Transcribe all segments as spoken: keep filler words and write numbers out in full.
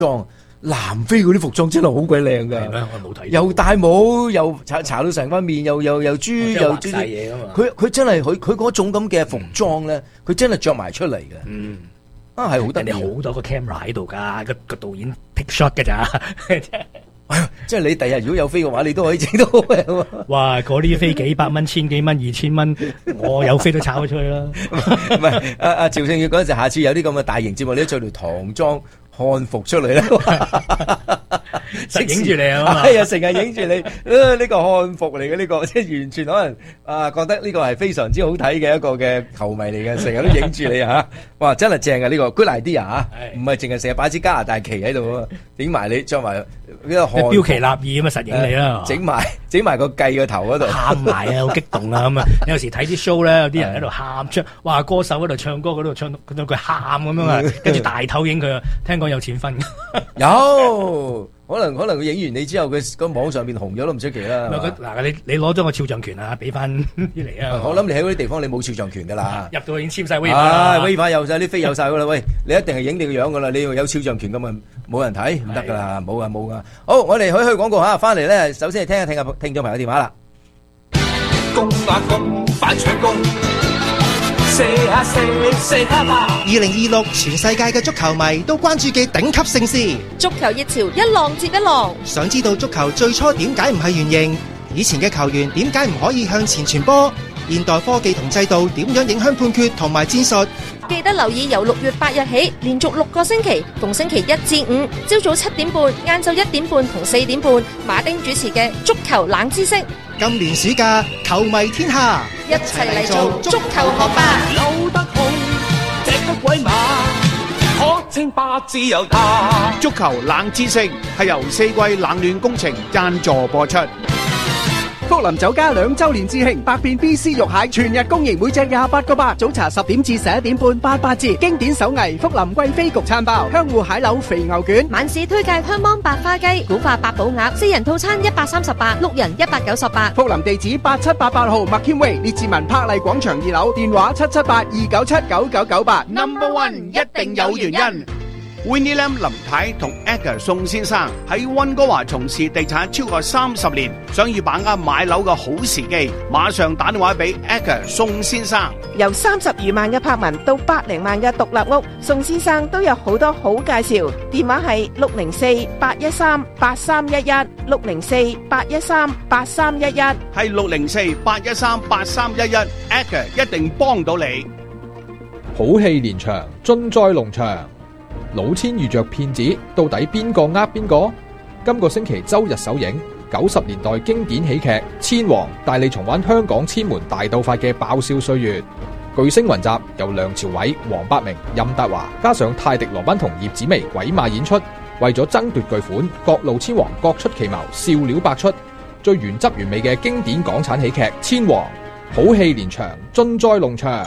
裝。南非嗰啲服裝真係好鬼靚㗎， 係咩？我冇睇。 又戴帽，又搽搽到成塊面，又又又豬，又畫晒嘢㗎嘛。 佢佢真係佢佢嗰種咁嘅服裝咧，佢、嗯、真係着埋出嚟嘅。 嗯， 啊係好得意。 人哋好多個 camera 喺度㗎，個個導演 take shot 㗎咋。 即係你第日如果有飛嘅話，你都可以整到嘅。 哇！嗰啲飛幾百蚊、千幾蚊、二千蚊，我有飛都炒咗出去啦。 唔係，阿阿趙聖宇嗰陣時，下次有啲咁嘅大型節目，你都着條唐裝漢服出嚟咧， 實影住你啊嘛！ 係啊，成日影住你，呢、呢個漢服嚟嘅呢個，即係完全可能啊覺得呢個係非常之好睇嘅一個嘅球迷嚟嘅，成日都影住你嚇。哇！真係正啊呢個 good idea 嚇，唔係淨係成日擺支加拿大旗喺度啊，影埋你着埋呢個漢服標奇立異咁啊，實影你啦！ 整埋整埋個計個頭嗰度， 喊埋啊，好激動啊咁啊！有時睇啲 show 咧，有啲人喺度喊出，哇！歌手喺度唱歌嗰度唱到佢喊咁樣啊，跟住大頭影佢啊，聽講有錢分。 有可能可能佢影完你之後，佢個網上邊紅咗都唔出奇啦。 嗱，你你攞咗個肖像權啊，俾翻啲嚟啊！ 我諗你喺嗰啲地方你冇肖像權噶啦， 入到已經簽晒 waiver 啦 ，waiver有晒啲飛有晒噶啦。喂，你一定係影你個樣噶啦，你要有肖像權咁啊，冇人睇唔得噶啦，冇啊冇噶。好，我哋去去廣告吓，翻嚟咧，首先係聽一聽下聽眾朋友電話啦。 公啊公，快搶攻！射下射，射下吧！ 二零二六全世界嘅足球迷都關注嘅頂級盛事， 足球熱潮一浪接一浪。 想知道足球最初點解唔係圓形？以前嘅球員點解唔可以向前傳波？現代科技同制度點樣影響判決同埋戰術？ 記得留意由六月八日起，連續六個星期，逢星期一至五，朝早七點半、晏晝一點半同四點半，馬丁主持嘅足球冷知識。 今年暑假，球迷天下， 一齊嚟做足球學霸。 扭得好，隻得鬼馬，可稱霸自由他。 足球冷知識係由四季冷暖工程贊助播出。福林酒家兩周年致慶，百變 B C 肉蟹全日供應，每隻廿八個八。早茶十點至十一點半，八八折。經典手藝福林貴妃焗餐包，香芋蟹柳肥牛卷。 晚市推介香芒白花雞、古法八寶鴨，四人套餐一百三十八，六人一百九十八。 福林地址八七八八號麥謙威列治文柏麗廣場二樓，電話七七八二九七九九九八。Number One 一定有原因。Winnie Lam 林太同 Edgar 宋先生喺溫哥華從事地產超過三十年，想要把握買樓嘅好時機，馬上打電話俾 Edgar 宋先生。 由三十餘萬嘅柏文到百零萬嘅獨立屋，宋先生都有好多好介紹。電話係六零四八一三八三一一，六零四八一三八三一一， 係六零四八一三八三一一。Edgar 一定幫到你。 好戲連場，盡在龍場。老千遇着騙子，到底邊個呃邊個？今個星期周日首映九十年代經典喜劇《千王》，帶你重溫香港千門大鬥法嘅爆笑歲月。巨星雲集，由梁朝偉、黃百鳴、任達華加上泰迪羅賓同葉子楣鬼馬演出，為咗爭奪巨款，各路千王各出奇謀，笑料百出。最原汁原味嘅經典港產喜劇《千王》，好戲連場，盡在龍場。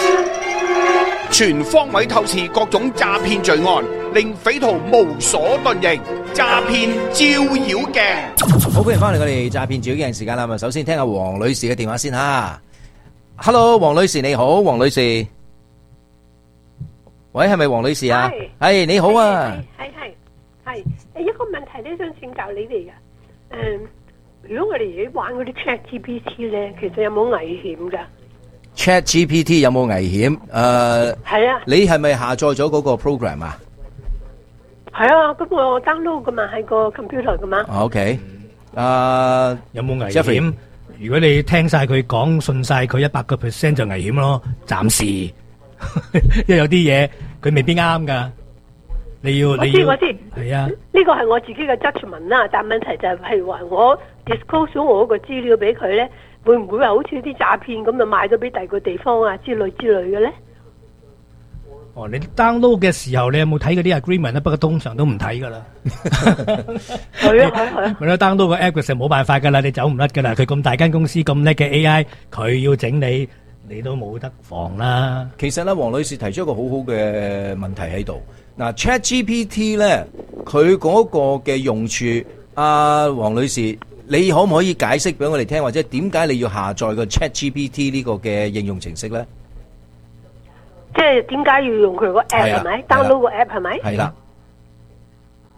全方位透視各種詐騙罪案，令匪徒無所遁形。詐騙照妖鏡。 好，歡迎翻嚟我哋詐騙照妖鏡時間啦。咁首先聽下黃女士嘅電話先吓。Hello， 黃女士你好，黃女士。喂，係咪黃女士啊？係，你好啊。 係係係，誒，一個問題咧，想請教你哋嘅。誒，如果我哋而家玩嗰啲 Chat G P T 咧，其實有冇危險噶 ？Chat G P T 有冇危險？誒、呃， 係啊， 你係咪下載咗嗰個 program 啊？ 係啊，咁我 download 噶嘛，喺個 computer 噶嘛。 OK，誒， 有冇危險？如果你聽晒佢講，信晒佢一百個 percent 就危險咯。暫時，因為有啲嘢佢未必啱噶。你要你要， 我知我知， 係啊。 呢個係我自己嘅 judgment 啦，但問題就係，譬如話我 disclose 咗我個資料俾佢咧。會唔會話好似啲詐騙咁就賣咗俾第二個地方啊之類之類嘅咧？ 哦，你 download 嘅時候你有冇睇嗰啲 agreement 咧？不過通常都唔睇噶啦。 係啊係啊係啊！ 咪咯 download 個 app 其實冇辦法噶啦，你走唔甩噶啦。佢咁大間公司咁叻嘅 A I，佢要整你，你都冇得防啦。 其實咧，黃女士提出一個好好嘅問題喺度。嗱 ，Chat G P T 咧，佢嗰個嘅用處，阿黃女士。你可唔可以解釋俾我哋聽，或者點解你要下載個 Chat G P T 呢個嘅應用程式咧？ 即係點解要用佢個 app 係咪？download 個 app 係咪？ 係啦。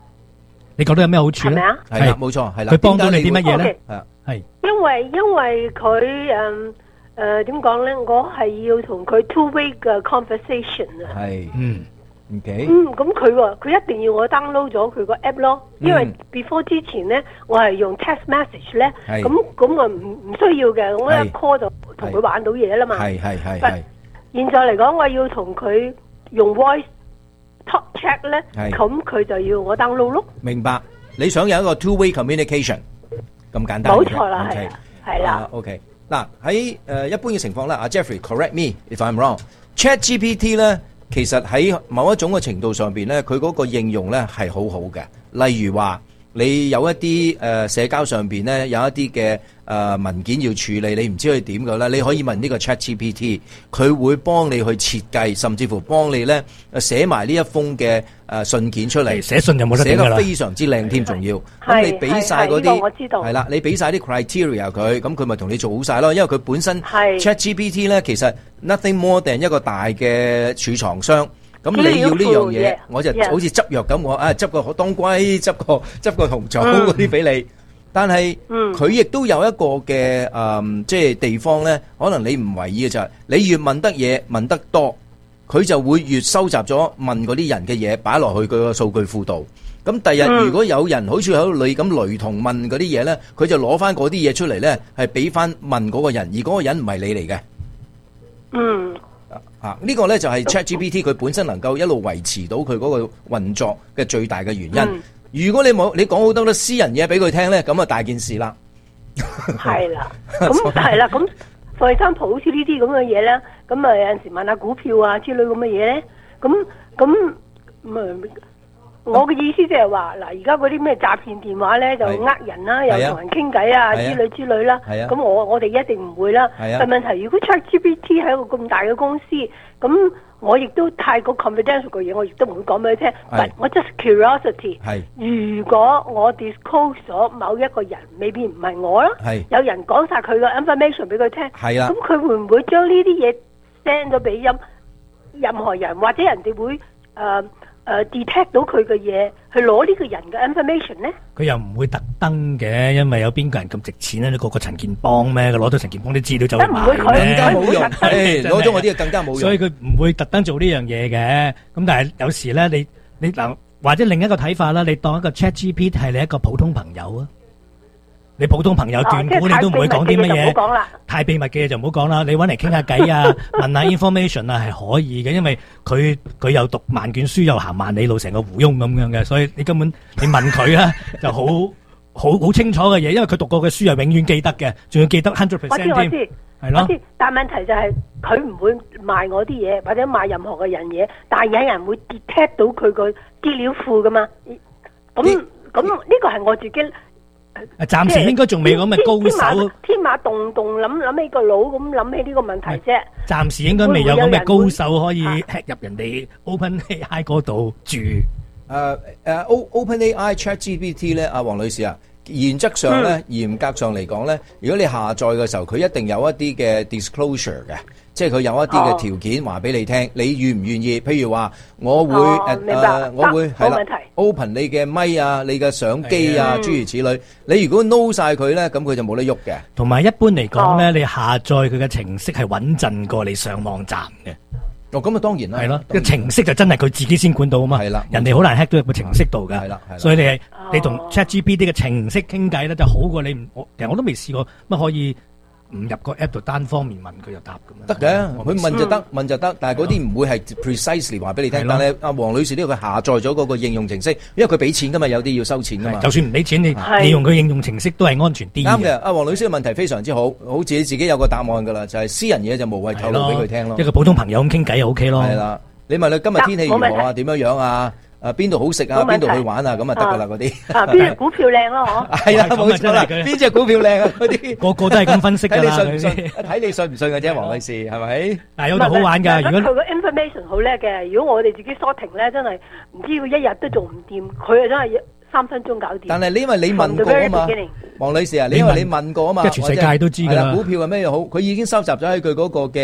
你覺得有咩好處咧？ 係咪啊？ 係啦，冇錯，係啦。 佢幫到你啲乜嘢咧？ 係啊， 係因為因為佢誒誒點講咧？我係要同佢 two way 嘅 conversation 啊。 係， 嗯 ，OK。 嗯，咁佢喎，佢一定要我 download 咗佢個 app 咯，因為 before 之前咧，我係用 text message 咧， 係咁咁我唔唔需要嘅，我一係 call 就同佢玩到嘢啦嘛。 係係係但係。 現在嚟講，我要同佢用 voice talk chat 咧， 係咁佢就要我 download 咯。 明白，你想有一個 two way communication 咁簡單嘅啫。 冇錯啦，係 OK 啦，係啦。 啊，OK。嗱喺誒一般嘅情況咧，阿 Jeffrey correct me if I'm wrong。ChatGPT 咧，其實喺某一種嘅程度上邊咧，佢嗰個應用咧係好好嘅。例如話，你有一啲誒社交上邊咧有一啲嘅誒文件要處理，你唔知佢點嘅咧，你可以問呢個 ChatGPT，佢會幫你去設計，甚至乎幫你咧寫埋呢一封嘅誒信件出嚟。 寫信就冇得寫頂㗎啦得非常之靚添，仲要。咁係你俾晒嗰係係呢個啲我知道係啦，你俾晒啲 criteria 佢，咁佢咪同你做好晒咯。因為佢本身係 ChatGPT 咧，其實 nothing more than 一個大嘅儲藏箱。咁資料你要呢樣庫嘢 yeah， 我就 yeah 好似執藥咁，我啊執個當歸，執個執個紅棗嗰啲俾你。但係嗯佢亦都有一個嘅誒，即係地方咧，可能你唔為意嘅就係，你越問得嘢問得多，佢就會越收集咗問嗰啲人嘅嘢擺落去佢個數據庫度。咁第日嗯如果有人好似喺度你咁雷同問嗰啲嘢咧，佢就攞翻嗰啲嘢出嚟咧，係俾翻問嗰個人，而嗰個人唔係你嚟嘅。 嗯。 啊！呢個咧就係 ChatGPT 佢本身能夠一路維持到佢嗰個運作嘅最大嘅原因。 嗯如果你冇你講好多多私人嘢俾佢聽咧，咁啊大件事啦。 係啦，咁係啦，咁 for example 好似呢啲咁嘅嘢咧，咁啊有陣時問下股票啊之類咁嘅嘢咧，咁咁咁啊，我嘅意思即係話嗱，而家嗰啲咩詐騙電話咧就係呃人啦， 係啊又同人傾偈啊之係啊類之類啦， 係啊咁我我哋一定唔會啦。 係啊但問題如果 ChatGPT 係一個咁大嘅公司，咁我亦都太過 confidential 嘅嘢，我亦都唔會講俾佢聽。 係但我 just curiosity。 係如果我 disclose 咗某一個人，未必唔係我啦， 係有人講晒佢個 information 俾佢聽， 係啦咁佢會唔會將呢啲嘢 send 咗俾任任何人，或者人哋會誒誒、呃呃、detect 到佢嘅嘢，去攞呢個人嘅 information 咧？ 佢又唔會特登嘅，因為有邊個人咁值錢咧？你個個陳健邦咩？佢攞到陳健邦啲資料就去賣梗唔會佢更加冇用。 佢特登誒攞咗我啲嘢更加冇用。 所以佢唔會特登做呢樣嘢嘅。咁但係有時咧，你你嗱，或者另一個睇法啦，你當一個 ChatGPT 係你一個普通朋友啊。你普通朋友斷估你都唔會講啲乜嘢， 講啦， 太秘密嘅嘢就唔好講啦。你揾嚟傾下偈啊，問下 information 啊，係可以嘅，因為佢佢又讀萬卷書又行萬里路，成個胡翁咁樣嘅，所以你根本你問佢咧就好好好清楚嘅嘢，因為佢讀過嘅書係永遠記得嘅，仲要記得 hundred 我知 percent 添， 我知， 係咯。 我知，但問題就係佢唔會賣我啲嘢，或者賣任何嘅人嘢，但係有人會 detect 到佢個資料庫噶嘛。咁咁呢個係我自己。 誒，暫時應該仲未咁嘅高手， 天馬動動諗諗起個腦咁諗起呢個問題啫。 暫時應該未有咁嘅高手可以 hack 入人哋 OpenAI 嗰度住。 誒誒，O OpenAI ChatGPT 咧，阿黃女士啊，原則上咧，嚴格上嚟講咧，如果你下載嘅時候，佢一定有一啲嘅 disclosure 嘅，即係佢有一啲嘅條件話俾你聽，你願唔願意？譬如話，我會誒誒，我會係啦 ，open 你嘅咪啊，你嘅相機啊，諸如此類。你如果 no 曬佢咧，咁佢就冇得喐嘅。 同埋一般嚟講咧，你下載佢嘅程式係穩陣過你上網站嘅。 哦，咁啊當然啦， 係咯，個程式就真係佢自己先管到啊嘛， 係啦， 人哋好難 hack 到入個程式度㗎， 係啦，係啦， 所以你係你同 ChatGPT 嘅程式傾偈咧，就好過你唔我其實我都未試過乜可以唔入個 app 度單方面問佢就答咁樣。 得嘅，佢問就得，問就得，但係嗰啲唔會係 precisely 話俾你聽。但係阿黃女士呢個佢下載咗嗰個應用程式，因為佢俾錢㗎嘛，有啲要收錢㗎嘛。 就算唔俾錢，你你用佢應用程式都係安全啲。 啱嘅，阿黃女士嘅問題非常之好，好似你自己有個答案㗎啦，就係私人嘢就無謂透露俾佢聽咯。 一個普通朋友咁傾偈就 OK 咯。 係啦，你問佢今日天氣如何啊？點樣樣啊？誒邊度好食啊？邊度去玩啊？咁啊得㗎啦嗰啲。 啊，邊隻股票靚咯？嗬。 係啦，冇錯啦。邊隻股票靚啊？嗰啲個個都係咁分析㗎啦。 睇你信唔信？睇你信唔信嘅啫，黃女士係咪？ 但係有度好玩㗎。如果佢個 information 好叻嘅，如果我哋自己 sorting 咧，真係唔知要一日都做唔掂，佢啊真係三分鐘搞掂。 但係你因為你問過啊嘛，黃女士啊，你因為你問過啊嘛， 即係全世界都知㗎啦。 股票係咩又好？佢已經收集咗喺佢嗰個嘅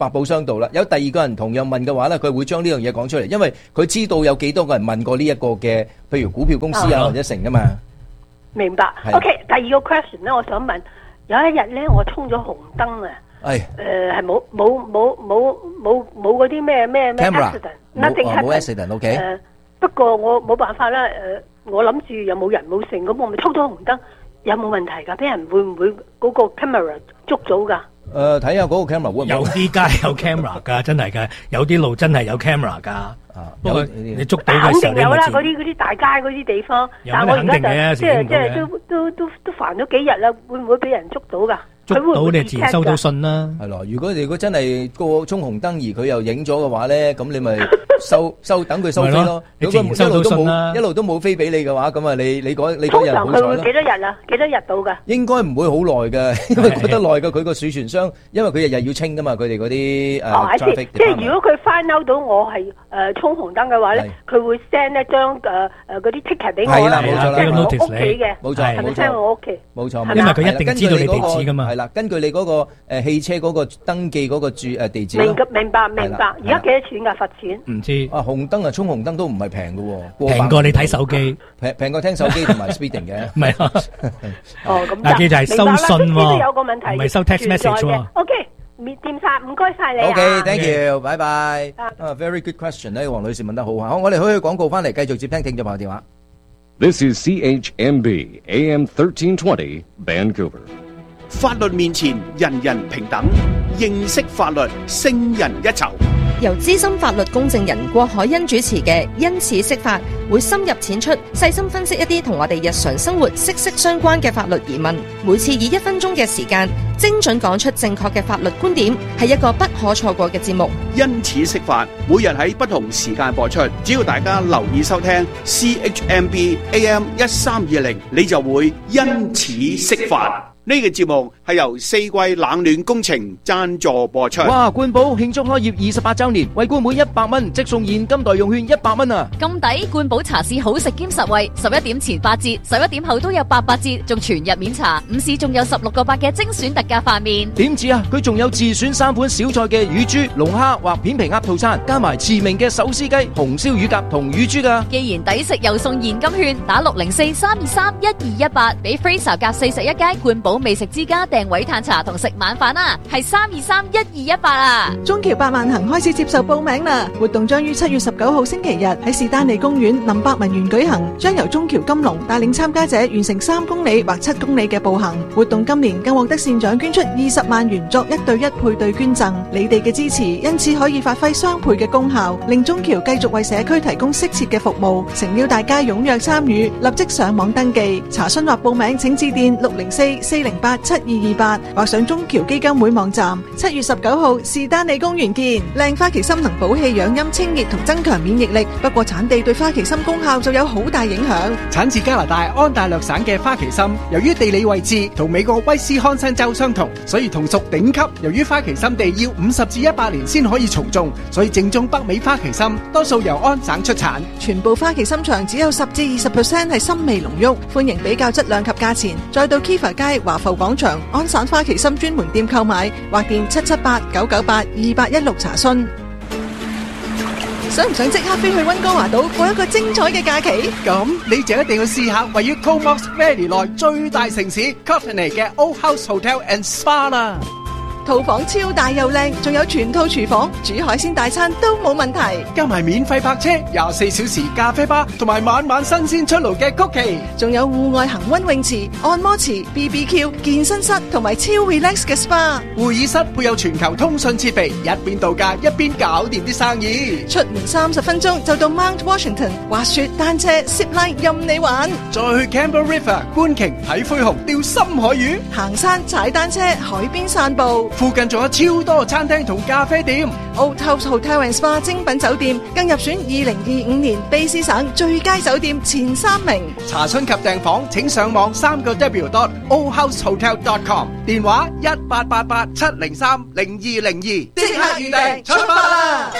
百寶箱道啦。有第二個人同樣問嘅話咧，佢會將呢樣嘢講出嚟，因為佢知道有幾多個人問過呢一個嘅，譬如股票公司啊或者成噶嘛。 明白。OK，第二個 question 咧，我想問，有一日咧，我衝咗紅燈啊。 係誒係冇冇冇冇冇冇嗰啲咩咩咩 accident，nothing happened。 冇 accident，OK。 誒不過我冇辦法啦。誒我諗住有冇人冇剩，咁我咪衝咗紅燈，有冇問題㗎？俾人會唔會嗰個 camera 捉到㗎？ 誒睇下嗰個 camera 會唔會有啲街有 camera 㗎，真係㗎，有啲路真係有 camera 㗎。不過你捉到嘅時候， 肯定有啦，嗰啲嗰啲大街嗰啲地方。但我而家就即係即係都都都都煩咗幾日啦，會唔會俾人捉到㗎？ 捉到你自然收到信啦。 係咯，如果如果真係過衝紅燈而佢又影咗嘅話咧，咁你咪收收等佢收飛咯。 你自然收到信啦。 一路都冇飛俾你嘅話，咁啊你你嗰你嗰日好彩啦。通常佢會幾多日啊？幾多日到㗎？應該唔會好耐嘅，因為覺得耐嘅佢個儲存箱，因為佢日日要清㗎嘛，佢哋嗰啲誒 traffic。即係如果佢 find out 到我係誒衝紅燈嘅話咧，佢會 send 一張誒誒嗰啲 ticket 俾我啦，即係我屋企嘅，冇錯，係咪 send 我屋企？冇錯， 因為佢一定知道你地址㗎嘛。 係啦，根據你嗰個誒汽車嗰個登記嗰個住誒地址。明明白明白。而家幾多錢㗎罰錢？唔知啊，紅燈啊，衝紅燈都唔係平㗎喎， 平過你睇手機， 平平過聽手機同埋 speeding 嘅。 唔係啊。 哦，咁嗱，記住係收信喎， 有個問題， 唔係收 text message 喎。 OK，掂晒，唔該晒你。 OK，thank you，拜拜。啊，very good question 咧，黃女士問得好啊。好，我哋可以去廣告翻嚟，繼續接聽聽眾朋友電話。 This is C H M B A M thirteen twenty Vancouver。 法律面前人人平等，認識法律勝人一籌。 由資深法律公證人郭海欣主持嘅因此釋法，會深入淺出，細心分析一啲同我哋日常生活息息相關嘅法律疑問。每次以一分鐘嘅時間，精準講出正確嘅法律觀點，係一個不可錯過嘅節目。 因此釋法，每日喺不同時間播出，只要大家留意收聽 C H M B A M 一三二零，你就會因此釋法。呢個節目係由四季冷暖工程贊助播出。 哇！冠寶慶祝開業二十八週年，為冠每一百蚊即送現金代用券一百蚊啊！ 咁抵！冠寶茶市好食兼實惠，十一點前八折，十一點後都有八八折，仲全日免茶。午市仲有十六個八嘅精選特價飯麵。 點止啊！佢仲有自選三款小菜嘅乳豬、龍蝦或片皮鴨套餐，加埋馳名嘅手撕雞、紅燒乳鴿同乳豬噶。 既然抵食又送現金券，打六零四三二三一二一八，俾 Fraser 夾四十一街冠寶美食之家訂位嘆茶同食晚飯啊，係三二三一二一八啊！ 中橋百萬行開始接受報名啦，活動將於七月十九號星期日喺士丹利公園林百文園舉行，將由中橋金龍帶領參加者完成三公里或七公里嘅步行。活動今年更獲得善長捐出二十萬元作一對一配對捐贈，你哋嘅支持因此可以發揮雙倍嘅功效，令中橋繼續為社區提供適切嘅服務。誠邀大家踴躍參與，立即上網登記查詢或報名，請致電六零四四零八七二二八或上中橋基金會網站。七月十九號士丹利公園見。靚花旗參能補氣養陰清熱同增強免疫力，不過產地對花旗參功效就有好大影響。 產自加拿大安大略省嘅花旗參，由於地理位置同美國威斯康辛州相同，所以同屬頂級。由於花旗參地要五十至一百年先可以重種，所以正宗北美花旗參多數由安省出產。 全部花旗參場只有十至二十 percent 係參味濃郁，歡迎比較質量及價錢。再到 Kiva 街華埠廣場安省花旗參專門店購買，或電七七八九九八二八一六查詢。想唔想即刻飛去溫哥華島過一個精彩嘅假期？ 咁你就一定要試下位於 Comox Valley 內最大城市 Courtenay 嘅 Old House Hotel and Spa 啦。 套房超大又靚，仲有全套廚房，煮海鮮大餐都冇問題。 加埋免費泊車、廿四小時咖啡吧，同埋晚晚新鮮出爐嘅曲奇， 仲有戶外恒溫泳池、按摩池、B B Q、健身室同埋超 relax 嘅 spa。 會議室配有全球通訊設備，一邊度假一邊搞掂啲生意。 出門三十分鐘就到 Mount Washington，滑雪、單車、zip line 任你玩。 再去 Campbell River 觀鯨、睇灰熊、釣深海魚， 行山、踩單車、海邊散步。 附近仲有超多餐廳同咖啡店。 Old House Hotel and Spa 精品酒店更入選二零二五年卑詩省最佳酒店前三名。 查詢及訂房請上網三個 W dot old house hotel dot com， 電話一八八八七零三零二零二，即刻預訂出發啦！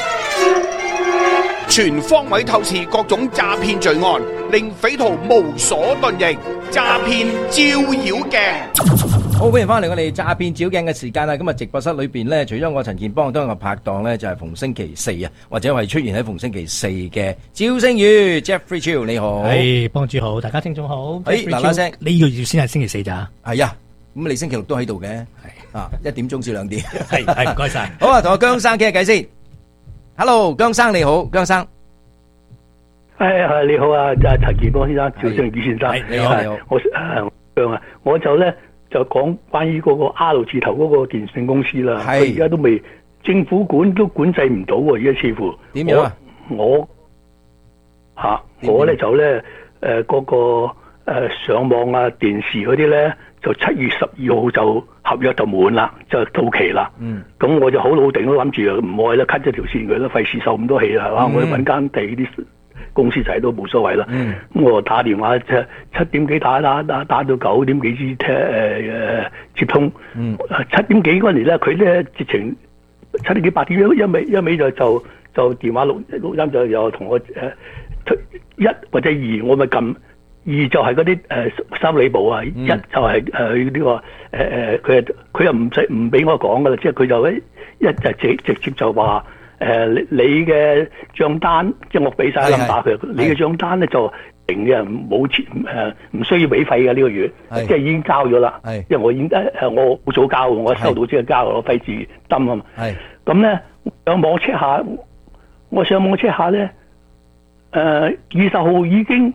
全方位透視各種詐騙罪案，令匪徒無所遁形。 詐騙照妖鏡。 好，歡迎翻嚟我哋詐騙照鏡嘅時間啦！今日直播室裏邊咧，除咗我陳健邦，都有個拍檔咧，就係逢星期四啊，或者係出現喺逢星期四嘅趙星宇 Jeffrey Chiu，你好， 係幫主好，大家聽眾好。 誒嗱嗱聲， 呢個月先係星期四咋？ 係啊，咁你星期六都喺度嘅，係啊，一點鐘至兩點， 係係唔該晒。 好啊，同阿姜生傾下偈先。Hello，姜生你好，姜生。 誒係你好啊，阿陳健邦先生，趙星宇先生， 你好你好， 我誒姜啊，我就咧。就講關於嗰個 R 字頭嗰個電信公司啦，佢而家都未政府管都管制唔到喎，而家似乎點樣啊？ 我嚇、啊、我咧就咧誒嗰個、呃、上網啊電視嗰啲咧，就七月十二號就合約就滿啦，就到期啦。嗯，咁我就好老定都諗住唔愛啦，cut 咗條線佢啦，費事受咁多氣啦，係嘛、嗯？我揾間地啲公司仔都冇所謂啦。嗯，咁我打電話即係七點幾打打打打到九點幾先聽誒誒接通。嗯，七點幾嗰陣時咧，佢咧直情七點幾八點一一味一味就就就電話錄錄音就有同我誒、呃、一或者二，我咪撳二就係嗰啲誒修理部啊，嗯、一就係誒呢個誒誒佢佢又唔使唔俾我講噶啦，即係佢就一一就直直接就話。誒、呃、你你嘅帳單，即係我俾晒 number 佢，你嘅帳單咧就停嘅，冇錢誒，唔需要俾費嘅呢個月，即係已經交咗啦。因為我已經誒我好早交，我收到即係交，我費事抌啊嘛。咁咧上網 check 下，我上網 check 下咧，誒二十號已經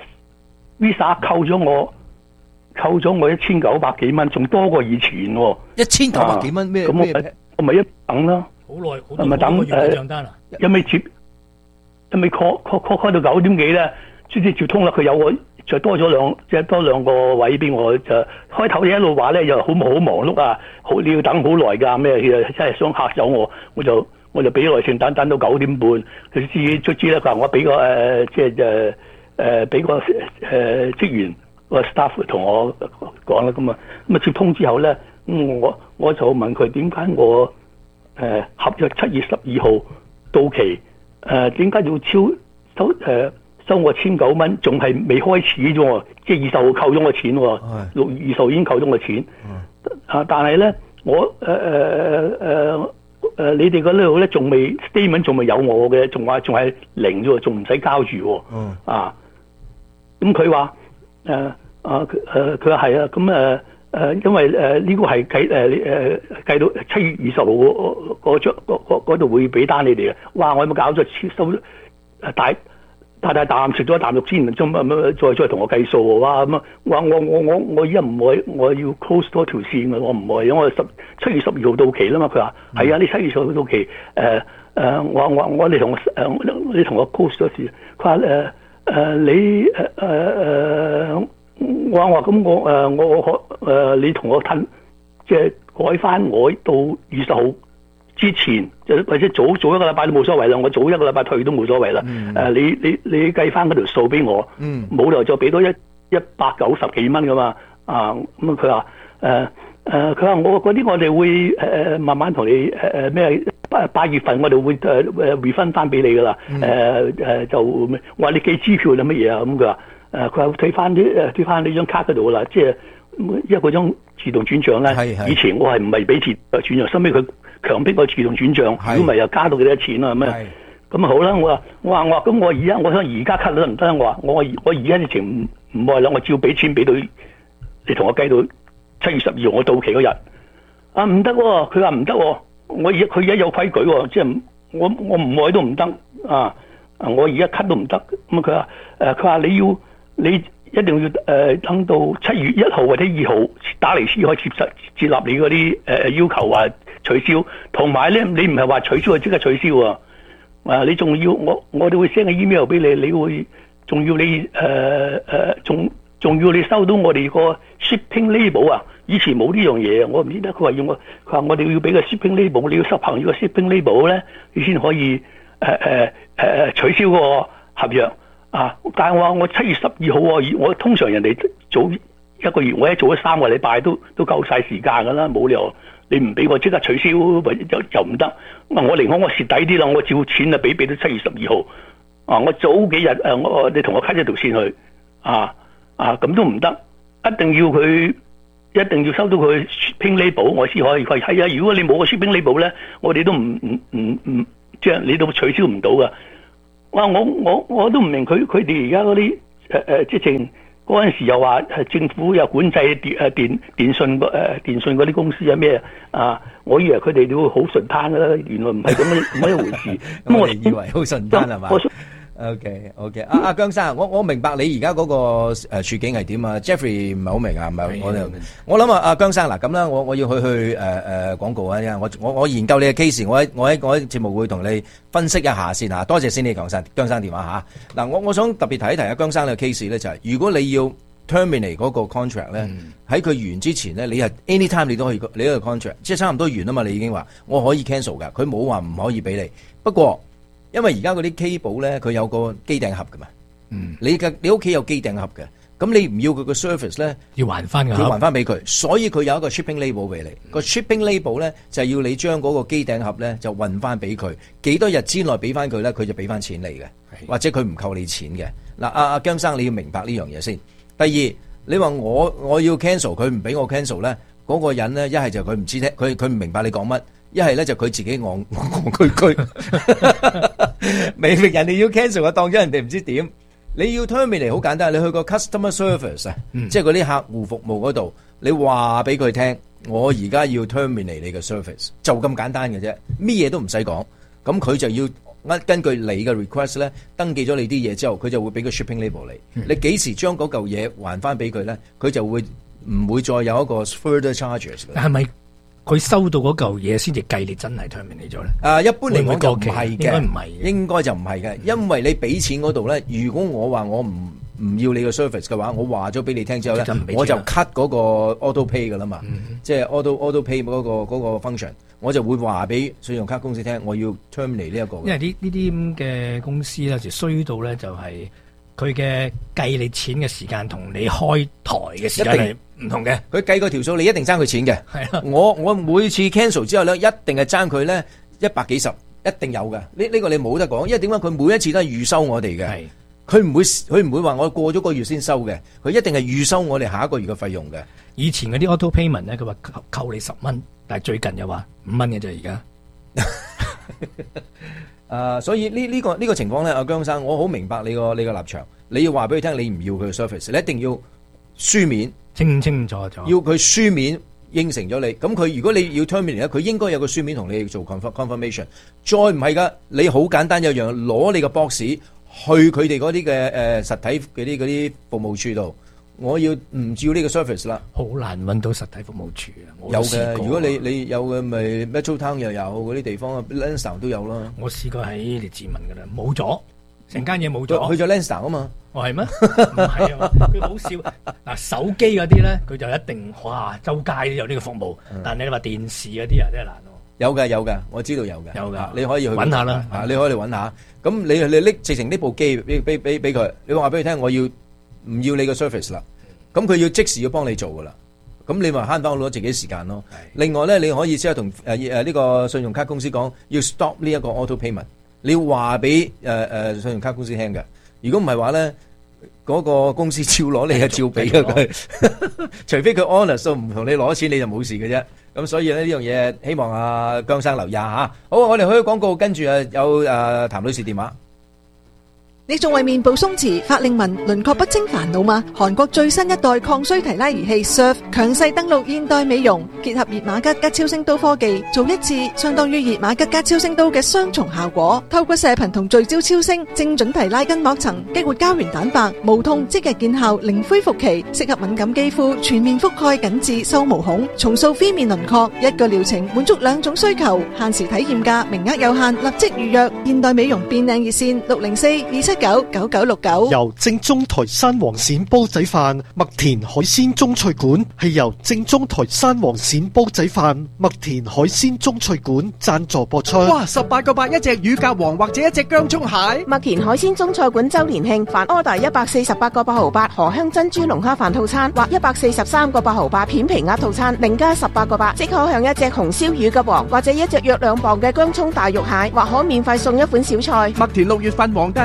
Visa 扣咗我，扣咗我一千九百幾蚊，仲多過以前喎。 一千九百幾蚊咩？咁、啊、 我我咪一等咯。 好耐，好多個月帳單啊！一味接，一味 call call call call 到九點幾咧，先至接通啦。佢有我，再多咗兩，即係多兩個位俾我。就開頭一路話咧，又好好忙碌啊，好你要等好耐㗎咩？真係想嚇走我，我就我就俾耐性等，等到九點半，佢自己卒之咧，佢話我俾個誒，即係誒誒俾個誒、呃、職員個 staff 同我講啦。咁啊咁啊接通之後咧，咁我我就問佢點解我？誒、呃、合約七月十二號到期，誒點解要超收誒、呃、收我千九蚊？仲係未開始啫喎，即係二十號扣咗我錢喎，六月二十號已經扣咗我錢。啊，但係咧，我誒誒誒誒，你哋嗰度咧仲未 statement 仲未有我嘅，仲話仲係零啫喎，仲唔使交住喎。啊，咁佢話誒啊誒，佢話係啊，咁誒。呃誒、呃，因為誒呢、呃這個係計誒誒計到七月二十號嗰張嗰度會俾單你哋嘅。哇！我有冇搞錯？收大大大啖食咗一啖肉先，再再再同我計數喎。哇！咁啊！哇！我我我我依家唔會，我要 close 多條線嘅，我唔會，因為我十七月十二號到期啦嘛。佢話係啊，你七月十二號到期。誒、呃、誒、呃，我我我你同我誒你同我 close 多次。佢話誒誒你誒誒誒。呃我話咁我誒、呃、我可誒、呃、你同我褪，即係改翻我到二十號之前，或者早早一個禮拜都冇所謂啦。我早一個禮拜退都冇所謂啦。誒、嗯呃、你你你計翻嗰條數俾我，冇、嗯、理由就俾多一一百九十幾蚊噶嘛。啊咁佢話誒誒佢話我嗰啲我哋會誒、呃、慢慢同你誒誒咩八八月份我哋會誒誒 refund 翻俾你噶啦。誒、呃、誒、呃、就我話你寄支票定乜嘢啊？咁佢話。誒佢話退翻啲誒退翻呢張卡嗰度啦，即係因為嗰張自動轉帳咧。以前我係唔係俾自動轉帳，收尾佢強迫我自動轉帳，如果唔係又加到幾多錢啊？咁啊咁啊好啦，我話我話我話咁我而家我想而家 cut 都唔得，我話我我而家直情唔唔愛啦，我照俾錢俾到你同我計到七月十二號我到期嗰日啊唔得喎，佢話唔得喎，我而家佢而家有規矩喎，即係我我唔愛都唔得啊！我而家 cut 都唔得，咁佢話誒佢話你要。你一定要誒、呃、等到七月一號或者二號打嚟先可以接受接納你嗰啲誒要求話取消，同埋咧你唔係話取消就即刻取消喎，啊你仲要我我哋會 send 個 email 俾你，你會仲要你誒誒仲仲要你收到我哋個 shipping label 啊，以前冇呢樣嘢，我唔知得佢話要我佢話我哋要俾個 shipping label，你要執行呢個 shipping label 咧，你先可以誒誒誒取消個合約。啊！但係我話我七月十二號喎，我通常人哋早一個月，我一做咗三個禮拜都都夠晒時間㗎啦，冇理由你唔俾我即刻取消，或者就就唔得。我寧可我蝕底啲啦，我照錢啊俾俾到七月十二號。啊！我早幾日誒，我你同我 cut 咗條線去啊啊，咁都唔得，一定要佢一定要收到佢 shipping label，我先可以。佢係啊，如果你冇個 shipping label 咧，我哋都唔唔唔唔，即係你都取消唔到噶。哇！我我我都唔明佢佢哋而家嗰啲誒誒，即係嗰陣時又話係政府又管制電誒電電信誒、呃、電信嗰啲公司啊咩啊？我以為佢哋都會好順攤噶啦，原來唔係咁樣咁樣一回事。 咁我哋以為好順攤係嘛？OK OK，阿阿姜生，我我明白你而家嗰個誒處境係點啊 ？Jeffrey 唔係好明啊，唔係我哋我諗啊，阿姜生嗱咁啦，我我要去去誒誒廣告啊，因為我我我研究你嘅 case，我喺我喺我喺節目會同你分析一下先嚇。多謝先你姜生姜生電話嚇。嗱，我我想特別提一提阿姜生嘅 case 咧，就係如果你要 terminate 嗰個 contract 咧，喺佢完之前咧，你係 anytime 你都可以你嗰個 contract，即係差唔多完啊嘛，你已經話我可以 cancel 㗎，佢冇話唔可以俾你。不過因為而家嗰啲 cable 咧，佢有個機頂盒噶嘛，嗯，你嘅你屋企有機頂盒嘅，咁你唔要佢個 service 咧， 要還翻㗎， 要還翻俾佢，所以佢有一個 shipping label 俾你，嗯、個 shipping label 咧就係、是、要你將嗰個機頂盒咧就運翻俾佢，幾多日之內俾翻佢咧，佢就俾翻錢你嘅，或者佢唔扣你錢嘅。嗱、啊，阿阿姜生你要明白呢樣嘢先。第二，你話我我要 cancel， 佢唔俾我 cancel 咧，嗰、那個人咧一係就佢唔知聽，佢佢唔明白你講乜。一係咧就佢自己戇戇居居，明明人哋要 cancel 啊，當咗人哋唔知點。你要 terminate 好簡單，你去個 customer service 啊、嗯，即係嗰啲客戶服務嗰度，你話俾佢聽，我而家要 terminate 你嘅 service， 就咁簡單嘅啫，咩嘢都唔使講。咁佢就要根據你嘅 request 咧，登記咗你啲嘢之後，佢就會俾個 shipping label 你。嗯、你幾時將嗰嚿嘢還翻俾佢咧？佢就會唔會再有一個 further charges？ 係咪？佢收到嗰嚿嘢先至計你真係 terminate 咗咧？ 啊，一般嚟講就唔係嘅， 應該唔係， 應該就唔係嘅，因為你俾錢嗰度咧，如果我話我唔唔要你個 service 嘅話，我話咗俾你聽之後咧，我就 cut 嗰個 auto pay 噶啦嘛，嗯、即係 auto auto pay 嗰、嗰個嗰、嗰個 function， 我就會話俾信用卡公司聽，我要 terminate 呢一個。因為呢呢啲咁嘅公司咧，就衰到咧就係佢嘅計你錢嘅時間同你開台嘅時間係唔同嘅， 佢計個條數，你一定爭佢錢嘅。 係啊， 我我每次 cancel 之後咧，一定係爭佢咧一百幾十，一定有嘅。呢、呢、呢個你冇得講，因為點解佢每一次都係預收我哋嘅。係，佢唔會佢唔會話我過咗個月先收嘅，佢一定係預收我哋下一個月嘅費用嘅。 以前嗰啲 auto payment 咧，佢話扣扣你十蚊，但係最近又話五蚊嘅啫，而家。 誒，所以呢呢個呢個情況咧，阿姜生，我好明白你個你個立場。你要話俾佢聽，你唔要佢嘅 service， 你一定要書面清清楚楚， 要佢書面應承咗你。咁佢如果你要 terminate 咧，佢應該有個書面同你做 confirmation。再唔係噶，你好簡單一樣，攞你個 box 去佢哋嗰啲嘅誒實體嗰啲嗰啲服務處度，我要唔要呢個 service 啦？ 好難揾到實體服務處啊！ 有嘅，如果你你有嘅咪 Metro Town 又有嗰啲地方 Lansdowne 都有啦。 我試過喺列治文噶啦，冇咗，成間嘢冇咗， 去咗 Lansdowne 啊嘛。 哦，係咩？唔係啊，佢好笑嗱，手機嗰啲咧，佢就一定哇，周街都有呢個服務。嗯、但係你話電視嗰啲啊，真係難咯。有嘅有嘅，我知道有嘅。有嘅，你可以去揾下啦。 啊，你可以去揾下。咁你你拎直情呢部機俾俾俾俾佢，你話俾佢聽，我要唔要你個 service 啦？咁佢要即時要幫你做噶啦。咁你咪慳翻好多自己時間咯。另外咧，你可以即係同誒誒呢個信用卡公司講，要 stop 呢一個 auto payment。你要話俾誒誒信用卡公司聽嘅。如果唔係話咧，嗰、那個公司照攞你係照俾嘅佢，除非佢 honest 唔同你攞錢，你就冇事嘅啫。咁所以咧呢樣嘢，希望阿姜生留意下嚇。好，我哋去廣告，跟住誒有誒譚女士電話。 你仲為面部鬆弛、法令紋、輪廓不清煩惱嗎？韓國最新一代抗衰提拉儀器 S U R F 強勢登陸現代美容，結合熱瑪吉加超聲刀科技，做一次相當於熱瑪吉加超聲刀嘅雙重效果。透過射頻同聚焦超聲，精準提拉筋膜層，激活膠原蛋白，無痛即日見效，零恢復期，適合敏感肌膚，全面覆蓋緊致收毛孔，重塑 V 面輪廓。一個療程滿足兩種需求，限時體驗價，名額有限，立即預約。現代美容變靚熱線六零四二七九九九六九。 由正宗台山黃鱔煲仔飯麥田海鮮中菜館係由正宗台山黃鱔煲仔飯麥田海鮮中菜館贊助播出。 哇！十八個八一隻乳鴿王或者一隻薑蔥蟹。 麥田海鮮中菜館周年慶，凡柯大一百四十八個八毫八荷香珍珠龍蝦飯套餐或一百四十三個八毫八片皮鴨套餐，另加十八個八，即可享一隻紅燒乳鴿王或者一隻約兩磅嘅薑蔥大肉蟹，或可免費送一款小菜。 麥田六月份皇帝蟹特價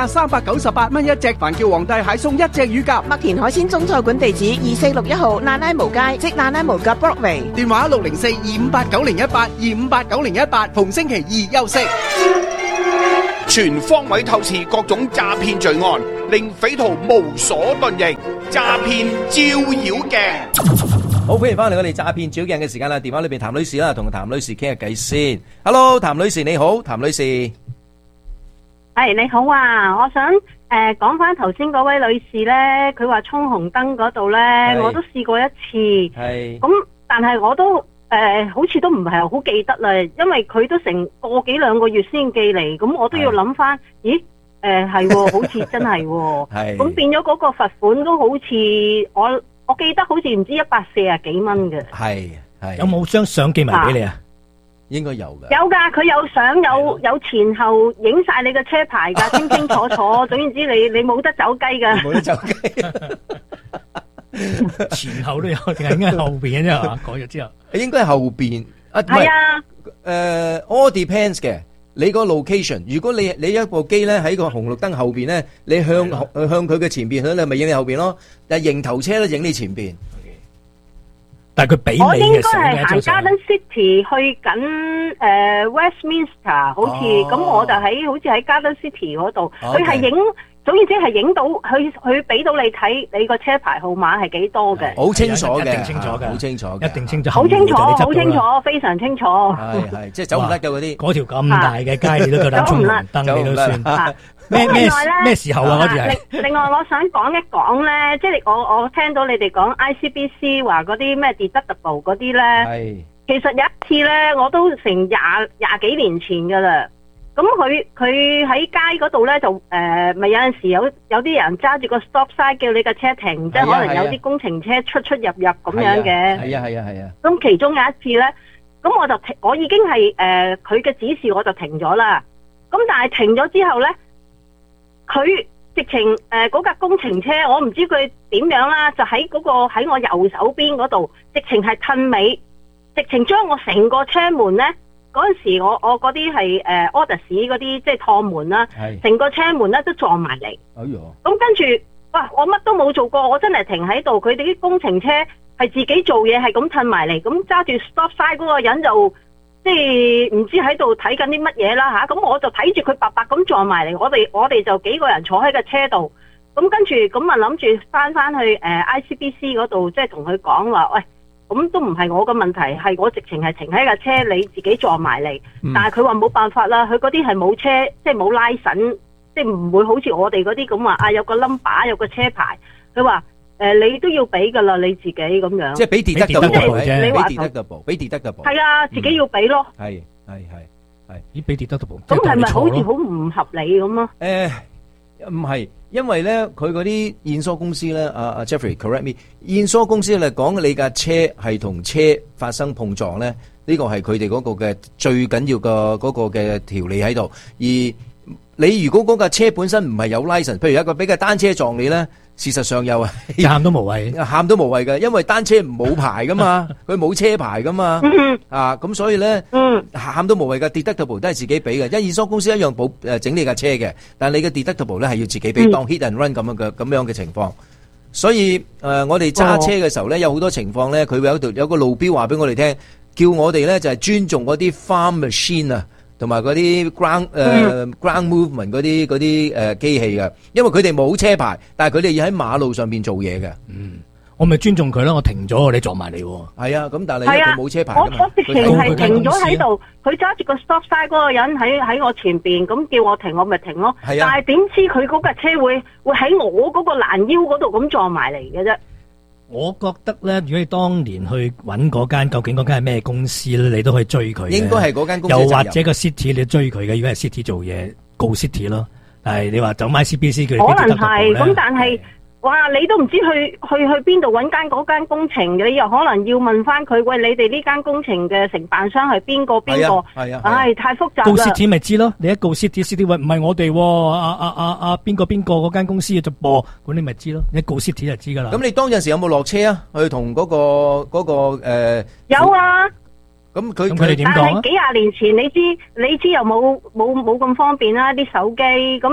價三百九十八蚊一隻，凡叫皇帝蟹送一隻乳鴿。 麥田海鮮中菜館地址二四六一號蘭拉無街，即蘭拉無嘅 Broadway。 電話六零四二五八九零一八二五八九零一八，逢星期二休息。全方位透視各種詐騙罪案，令匪徒無所遁形。詐騙照妖鏡。 好，歡迎翻嚟我哋詐騙照鏡嘅時間啦！電話裏邊譚女士啦，同譚女士傾下偈先。Hello，譚女士你好，譚女士。 係你好啊，我想誒講翻頭先嗰位女士咧，佢話衝紅燈嗰度咧，我都試過一次。 係。 咁但係我都。誒、呃，好似都唔係好記得啦，因為佢都成個幾兩個月先寄嚟，咁我都要諗翻，咦？誒、呃，係、哦，好似真係、哦，咁變咗嗰個罰款都好似我我記得好似唔知一百四十幾蚊嘅。 係係。 有冇張相寄埋俾你啊？ 應該有噶。 有噶，佢有相有有前後影晒你嘅車牌噶，清清楚楚。總言之你，你你冇得走雞噶。 冇得走雞。 前後都有，定係應該係後邊嘅啫係嘛？改咗之後， 應該係後邊啊。 係啊。 誒 ，all depends 嘅。你個 location，如果你你一部機咧喺個紅綠燈後邊咧，你向向佢嘅前邊，你咪影你後邊咯。但係迎頭車咧影你前邊。 但係佢俾你嘅時候， 我應該係行 Garden City 去緊誒 Westminster，好似咁我就喺好似喺 Garden City 嗰度，佢係影。總言之係影到佢，佢俾到你睇你個車牌號碼係幾多嘅， 好清楚嘅， 一定清楚嘅， 好清楚， 一定清楚， 好清楚，好清楚，非常清楚。 係係，即係走唔甩嘅嗰啲， 嗰條咁大嘅街你都夠膽衝紅燈，你都算。咩咩咩時候啊？嗰條係。 另外我想講一講咧，即係我我聽到你哋講 I C B C 話嗰啲咩 deductible 嗰啲咧， 係。 其實有一次咧，我都成廿廿幾年前噶啦。咁佢佢喺街嗰度咧就誒，咪、呃、有陣時有有啲人揸住個 stop sign 叫你架車停，即係、啊、可能有啲工程車出出入入咁樣嘅。係啊係啊係啊。咁、 啊啊、其中有一次咧，咁我就停，我已經係誒佢嘅指示我就停咗啦。咁但係停咗之後咧，佢直情誒嗰架工程車，我唔知佢點樣啦，就喺嗰、嗰個喺我右手邊嗰度，直情係褪尾，直情將我成個車門咧。嗰陣時我我嗰啲係誒 order 士嗰啲即係趟門啦，成個車門咧都撞埋嚟。 哎喲！ 咁跟住，哇！我乜都冇做過，我真係停喺度。佢哋啲工程車係自己做嘢，係咁褪埋嚟，咁揸住 stop sign 嗰個人就即係唔知喺度睇緊啲乜嘢啦吓。咁我就睇住佢白白咁撞埋嚟，我哋我哋就幾個人坐喺個車度。咁跟住咁啊諗住翻翻去誒 I C B C 嗰度，即係同佢講話，喂。咁都唔係我嘅問題，係我直情係停喺架車，你自己撞埋嚟。嗯、但係佢話冇辦法啦，佢嗰啲係冇車，即係冇拉繩，即係唔會好似我哋嗰啲咁話啊，有個 number 有個車牌。佢話誒，你都要俾噶啦，你自己咁樣。即係俾 deductible 啫，俾 deductible，俾 deductible。 係啊，自己要俾咯。 係係係係， 咦？俾 deductible。 咁係咪好似好唔合理咁啊？ 誒。唔係，因為咧佢嗰啲驗疏公司咧，阿、啊、阿 Jeffrey correct me，驗疏公司嚟講，你架車係同車發生碰撞咧，呢個係佢哋嗰個嘅最緊要嘅嗰個嘅條例喺度。而你如果嗰架車本身唔係有 license，譬如一個俾架單車撞你咧，事實上又係喊都無謂， 喊都無謂嘅，因為單車冇牌噶嘛，佢冇車牌噶嘛，啊咁所以咧，喊都無謂嘅 deductible 都係自己俾嘅，因為驗疏公司一樣保誒整你架車嘅，但係你嘅 deductible 咧係要自己俾，當 hit and run 咁樣嘅咁樣嘅情況。所以誒、呃，我哋揸車嘅時候咧，有好多情況咧，佢會有度有個路標話俾我哋聽，叫我哋咧就係尊重嗰啲 farm machine 啊。同埋嗰啲 ground 誒、呃嗯、ground movement 嗰啲嗰啲誒機器嘅，因為佢哋冇車牌，但係佢哋要喺馬路上邊做嘢嘅。 嗯，我咪尊重佢咯，我停咗，你撞埋你。係啊，咁但係佢冇車牌㗎嘛。 我我直情係停咗喺度，佢揸住個 stop sign 嗰個人喺喺我前邊，咁叫我停，我咪停咯。係啊，但係點知佢嗰架車會會喺我嗰個攔腰嗰度咁撞埋嚟嘅啫。 我覺得咧，如果你當年去揾嗰間，究竟嗰間係咩公司咧，你都可以追佢。應該係嗰間公司。又或者個 City 你追佢嘅，如果係 City 做嘢，告 City 咯。但係你話走 I C B C 佢可能係，咁但係。哇！你都唔知去去去邊度揾間嗰間工程，你又可能要問翻佢，喂，你哋呢間工程嘅承辦商係邊個邊個？係啊，唉，太複雜啦。 告 City 咪知咯，你一告 City，City 喂唔係我哋，阿阿阿阿邊個邊個嗰間公司就播，咁你咪知咯，一告 City 就知噶啦。 咁你當陣時有冇落車啊？去同嗰個嗰個誒？ 有啊。 咁佢佢哋點講啊？ 但係幾廿年前，你知你知又冇冇冇咁方便啦，啲手機咁。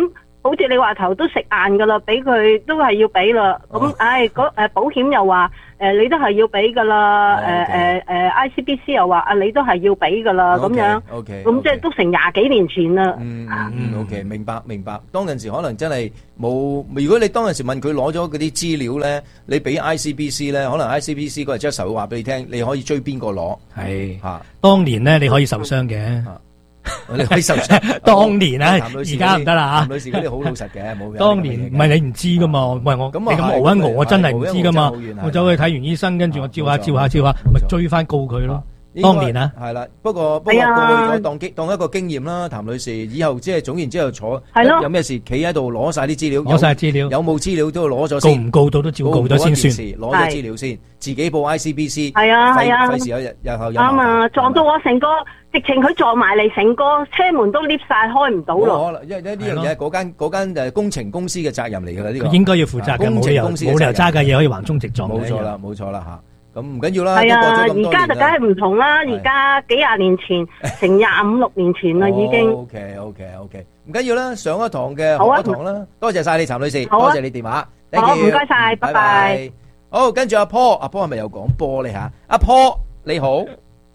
好似你話頭都食硬噶啦，俾佢都係要俾啦。咁唉，嗰誒保險又話誒你都係要俾噶啦。誒誒誒 I C B C 又話啊你都係要俾噶啦咁樣。 OK， 咁即係都成廿幾年前啦。 嗯嗯 OK， 明白明白。當陣時可能真係冇，如果你當陣時問佢攞咗嗰啲資料咧，你俾 I C B C 咧，可能 I C B C 嗰日即係會話俾你聽，你可以追邊個攞。 係嚇， 當年咧你可以受傷嘅。 你可以受傷。 當年啊，而家唔得啦嚇。 譚女士嗰啲好老實嘅，冇。 當年唔係你唔知噶嘛，喂我你咁熬一熬，我真係唔知噶嘛。我走去睇完醫生，跟住我照下照下照下，咪追翻告佢咯。當年啊， 係啦，不過不過過去咗當經當一個經驗啦，譚女士，以後即係總然之後坐有咩事，企喺度攞晒啲資料， 攞晒資料， 有冇資料都要攞咗先。 告唔告到都照告咗先算。 攞咗資料先，自己報 I C B C。 係啊係啊， 費事有日日後有。 啱啊，撞到我成個。直情佢撞埋嚟，成個車門都 lift 晒，開唔到咯。 可能，因為呢樣嘢係嗰間嗰間誒工程公司嘅責任嚟㗎啦，呢個應該要負責嘅，冇理由冇理由揸架嘢可以橫衝直撞。 冇錯啦，冇錯啦嚇。咁唔緊要啦。 係啊，而家就梗係唔同啦。而家幾廿年前，成廿五六年前啦，已經。 O K O K O K， 唔緊要啦，上一堂嘅學一堂啦。多謝曬你，譚女士，多謝你電話。 好，唔該曬，拜拜。 好，跟住阿 Paul，阿 Paul 係咪又講波咧嚇？阿 Paul 你好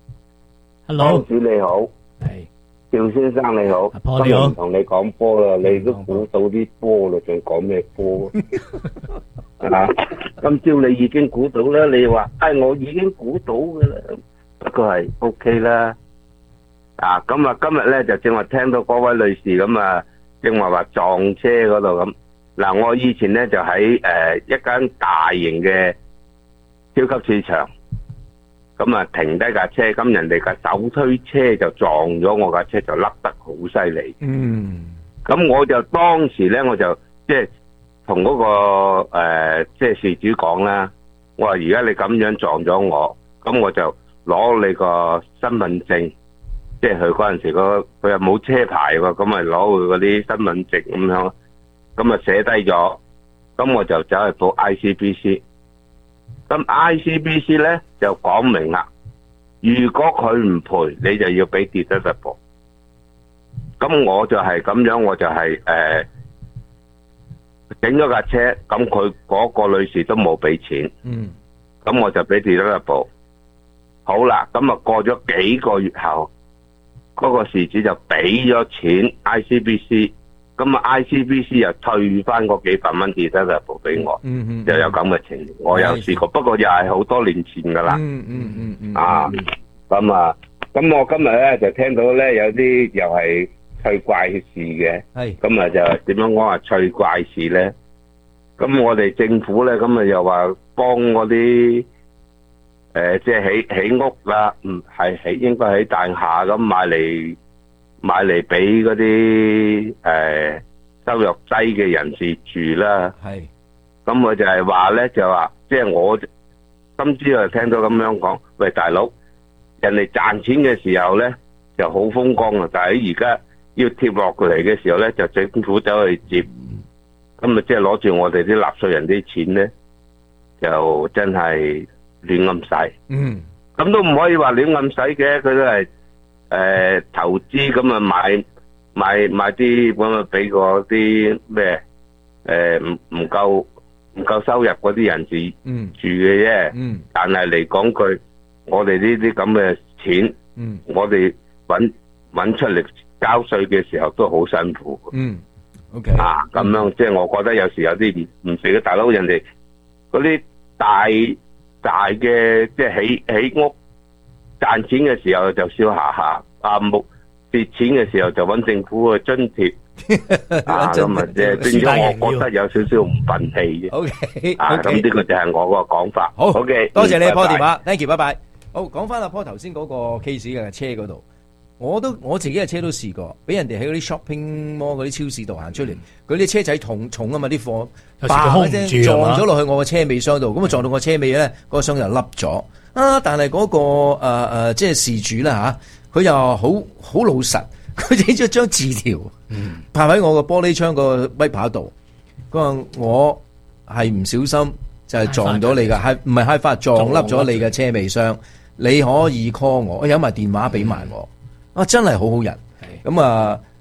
，Hello， 主你好。 係， 趙先生你好，今日唔同你講波啦，你都估到啲波啦，仲講咩波啊？今朝你已經估到啦，你話，哎，我已經估到噶啦，不過係 OK 啦。啊，咁啊，今日咧就正話聽到嗰位女士咁啊，正話話撞車嗰度咁。嗱，我以前咧就喺誒一間大型嘅超級市場。咁啊，停低架車，咁人哋架手推車就撞咗我架車，就甩得好犀利。 嗯， 咁我就當時咧，我就即係同嗰個誒，即係事主講啦。我話而家你咁樣撞咗我，咁我就攞你個身份證，即係佢嗰陣時個佢又冇車牌喎，咁咪攞佢嗰啲身份證咁樣，咁啊寫低咗，咁我就走去報 I C B C。咁 I C B C 咧就講明啦，如果佢唔賠，你就要俾 deductible。咁我就係咁樣，我就係誒整咗架車，咁佢嗰個女士都冇俾錢， 嗯， 咁我就俾 deductible。好啦，咁啊過咗幾個月後，嗰個事主就俾咗錢 I C B C。咁啊 I C B C 又退翻嗰幾百蚊 deductible 俾我， 嗯嗯， 就有咁嘅情形，我有試過，不過又係好多年前噶啦， 嗯嗯嗯嗯， 啊，咁啊，咁我今日咧就聽到咧有啲又係趣怪事嘅， 係， 咁啊就點樣講話趣怪事咧？咁我哋政府咧，咁啊又話幫嗰啲誒，即係起起屋啦，唔係起應該喺大廈咁買嚟。買嚟俾嗰啲誒收入低嘅人士住啦， 係， 咁我就係話咧，就話即係我今朝又聽到咁樣講，喂大佬，人哋賺錢嘅時候咧就好風光啊，但係而家要貼落嚟嘅時候咧，就政府走去接，咁啊即係攞住我哋啲納稅人啲錢咧，就真係亂咁使， 嗯， 咁都唔可以話亂咁使嘅，佢都係。誒、呃，投資咁啊，買買買啲咁啊，俾嗰啲咩誒唔唔夠唔夠收入嗰啲人士住嘅啫。 嗯， 但係嚟講句，我哋呢啲咁嘅錢， 嗯， 我哋搵搵出嚟交稅嘅時候都好辛苦。 嗯 ，OK 啊，咁樣即係我覺得有時有啲唔唔死嘅大佬，人哋嗰啲大大嘅即係起起屋。賺錢嘅時候就笑下下，啊冇蝕錢嘅時候就揾政府去津貼，啊咁啊即係變咗，我覺得有少少唔忿氣嘅。 O K， 啊咁呢個就係我個講法。 好 ，OK， 多謝你阿 Paul 拜拜電話 ，thank you，拜拜。好，講翻阿 Paul 頭先嗰個 case 嘅車嗰度，我都我自己嘅車都試過，俾人哋喺嗰啲 shopping mall 嗰啲超市度行出嚟，嗰啲車仔重重啊嘛，啲貨嘭一聲撞咗落去我個車尾箱度，咁啊撞到個車尾咧，嗰個箱就凹咗。啊！但係嗰、那個誒誒、呃，即係事主啦吓，佢又好好老實，佢整咗張字條，拍喺我個玻璃窗個威牌度。佢話我係唔小心就係撞到你噶，係唔係開發撞凹咗你嘅車尾箱？你可以 call 我，我有埋電話俾埋我。啊，真係好好人。咁啊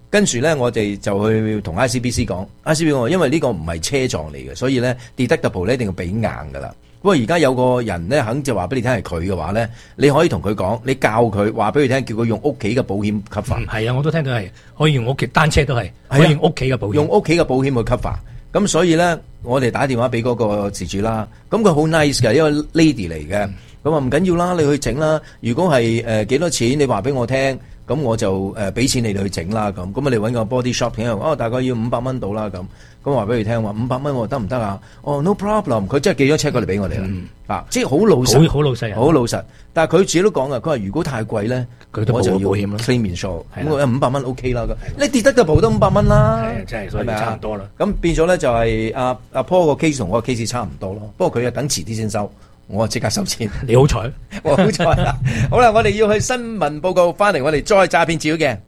跟住咧，我哋就去同 I C B C 講 ，I C B C 講，因為呢個唔係車撞嚟嘅，所以咧 deductible 咧一定要俾硬噶啦。不過而家有個人咧肯就話俾你聽係佢嘅話咧，你可以同佢講，你教佢話俾佢聽，叫佢用屋企嘅保險 cover。 係啊，我都聽到係可以用屋企單車都係可以用屋企嘅保險， 用屋企嘅保險去 cover。咁所以咧，我哋打電話俾嗰個事主啦，咁佢好 nice 嘅，因為 lady 嚟嘅，咁話唔緊要啦，你去整啦。如果係誒幾多錢，你話俾我聽。咁我就誒俾錢你哋去整啦，咁咁啊你揾個 body shop 聽哦，大概要五百蚊到啦，咁咁話俾佢聽話五百蚊我得唔得啊？哦 no problem，佢真係寄咗 check 過嚟俾我哋啦，嗯、啊即係好老實， 好老實， 好老實。但係佢自己都講噶，佢話如果太貴咧， 佢都保我就要保險咯 claim insurance，咁我五百蚊 OK 啦，你跌得就保得五百蚊啦， 係真係所以差唔多啦。 咁變咗咧就係阿阿 Paul 個 case 同我個 case 差唔多咯，不過佢啊等遲啲先收。我即刻收錢， 你好彩， 我好彩啦！好啦，我哋要去新聞報告，翻嚟我哋再詐騙照嘅。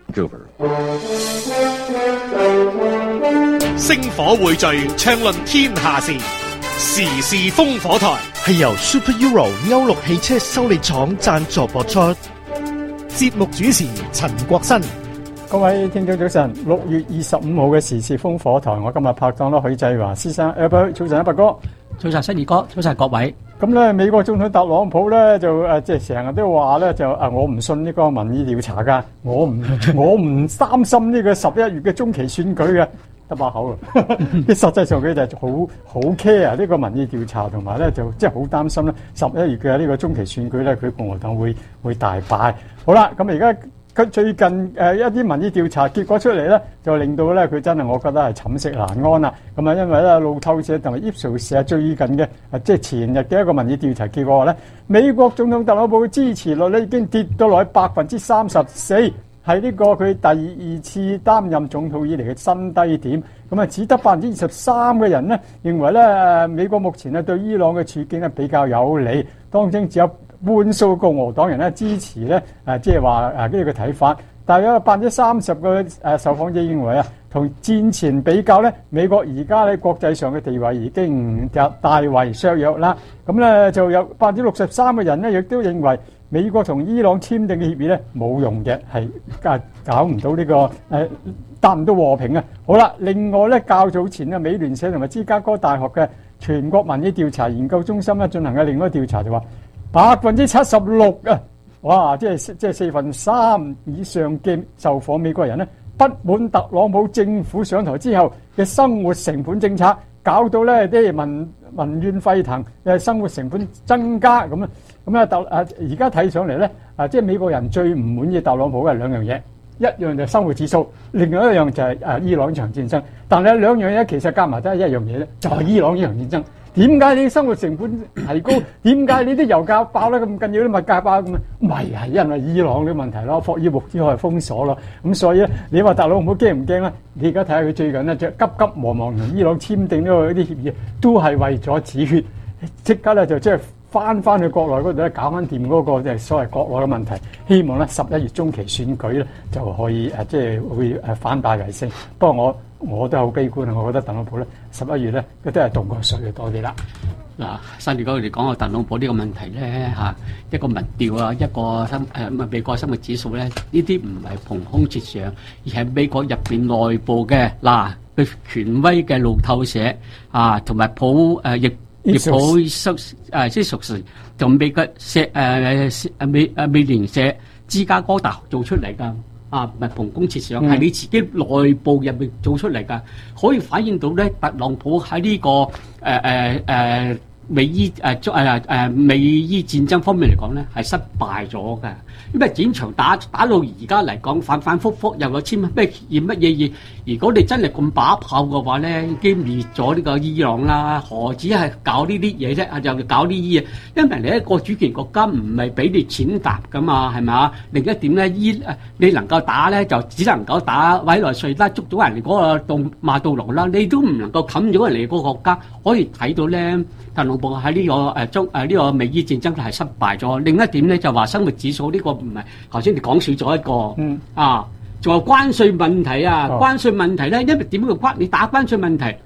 星火匯聚，暢論天下事，時事烽火台係由 Super Euro 歐陸汽車修理廠贊助播出。 節目主持陳國新。 各位聽眾早晨，六月二十五號嘅時事烽火台，我今日拍檔啦，許繼華先生，誒，早晨，一伯哥。 早晨，新義哥，早晨各位。 咁咧，美國總統特朗普咧就誒，即係成日都話咧就誒，我唔信呢個民意調查噶，我唔我唔擔心呢個十一月嘅中期選舉嘅，得把口啊！實際上佢就好好 care 呢個民意調查，同埋咧就即係好擔心咧十一月嘅呢個中期選舉咧，佢共和黨會會大敗。好啦，咁而家。佢最近誒、呃、一啲民意調查結果出嚟咧，就令到咧佢真係我覺得係寢食難安啦。咁啊，因為咧路透社同埋 Ipsos 社最近嘅即係前日嘅一個民意調查結果話咧，美國總統特朗普嘅支持率咧已經跌到落去百分之三十四，係呢個佢第二次擔任總統以嚟嘅新低點。咁啊，只得百分之二十三嘅人呢認為咧誒美國目前咧對伊朗嘅處境咧比較有利，當中只有半數共和黨人咧支持咧，誒即係話誒呢個睇法，但係有百分之三十個誒受訪者認為啊，同戰前比較咧，美國而家喺國際上嘅地位已經就大為削弱啦。咁咧就有百分之六十三嘅人咧，亦都認為美國同伊朗簽訂嘅協議咧冇用嘅，係搞搞唔到呢個誒達唔到和平啊。好啦，另外咧較早前嘅美聯社同埋芝加哥大學嘅全國民意調查研究中心咧進行嘅另一個調查就話，百分之七十六啊！哇，即係即係四分三以上嘅受訪美國人咧，不滿特朗普政府上台之後嘅生活成本政策，搞到咧啲民民怨沸騰，誒生活成本增加咁啊！咁啊特誒而家睇上嚟咧，啊即係美國人最唔滿意特朗普嘅兩樣嘢，一樣就係生活指數，另外一樣就係誒伊朗呢場戰爭。但係兩樣嘢其實加埋都係一樣嘢咧，就係伊朗呢場戰爭。點解你生活成本提高？點解你啲油價爆得咁緊要，啲物價爆咁啊？咪係因為伊朗嘅問題咯，霍爾木茲海封鎖咯。咁所以咧，你話特朗普驚唔驚咧？你而家睇下佢最近咧，就急急忙忙同伊朗簽訂咗啲協議，都係為咗止血，即刻咧就即係翻翻去國內嗰度咧搞翻掂嗰個即係所謂國內嘅問題。希望咧十一月中期選舉咧就可以誒即係會誒反敗為勝。不過我。我都好悲觀啊！我覺得特朗普咧十一月咧，佢都係動過水嘅多啲啦。 嗱，新年嗰哋講個特朗普呢個問題咧嚇，一個民調啊，一個生誒美國生活指數咧，呢啲唔係憑空設想，而係美國入邊內部嘅嗱，佢權威嘅路透社啊，同埋普誒亦亦普熟誒即係熟識同美國社誒誒美誒美聯社芝加哥大學做出嚟㗎。啊，唔係憑空設想，係你自己內部入面做出嚟㗎，可以反映到咧，特朗普喺呢、這個誒誒誒美伊誒誒誒美伊戰爭方面嚟講咧，係失敗咗㗎。因為戰場打打到而家嚟講，反反覆覆又有簽咩協議乜嘢嘢。如果你真係咁把炮嘅話咧，已經滅咗呢個伊朗啦，何止係搞呢啲嘢啫？啊，就搞呢啲嘢，因為你一個主權國家唔係俾你踐踏㗎嘛，係咪啊？另一點咧，伊你能夠打咧，就只能夠打委內瑞拉，捉到人哋嗰個杜馬杜羅啦，你都唔能夠冚咗人哋嗰個國家。可以睇到咧，特朗普喺呢個誒中誒呢個美伊戰爭係失敗咗。另一點咧就話生活指數呢個唔係頭先你講少咗一個，嗯啊。仲有關稅問題啊！哦、關稅問題咧，因為點樣關？你打關稅問題，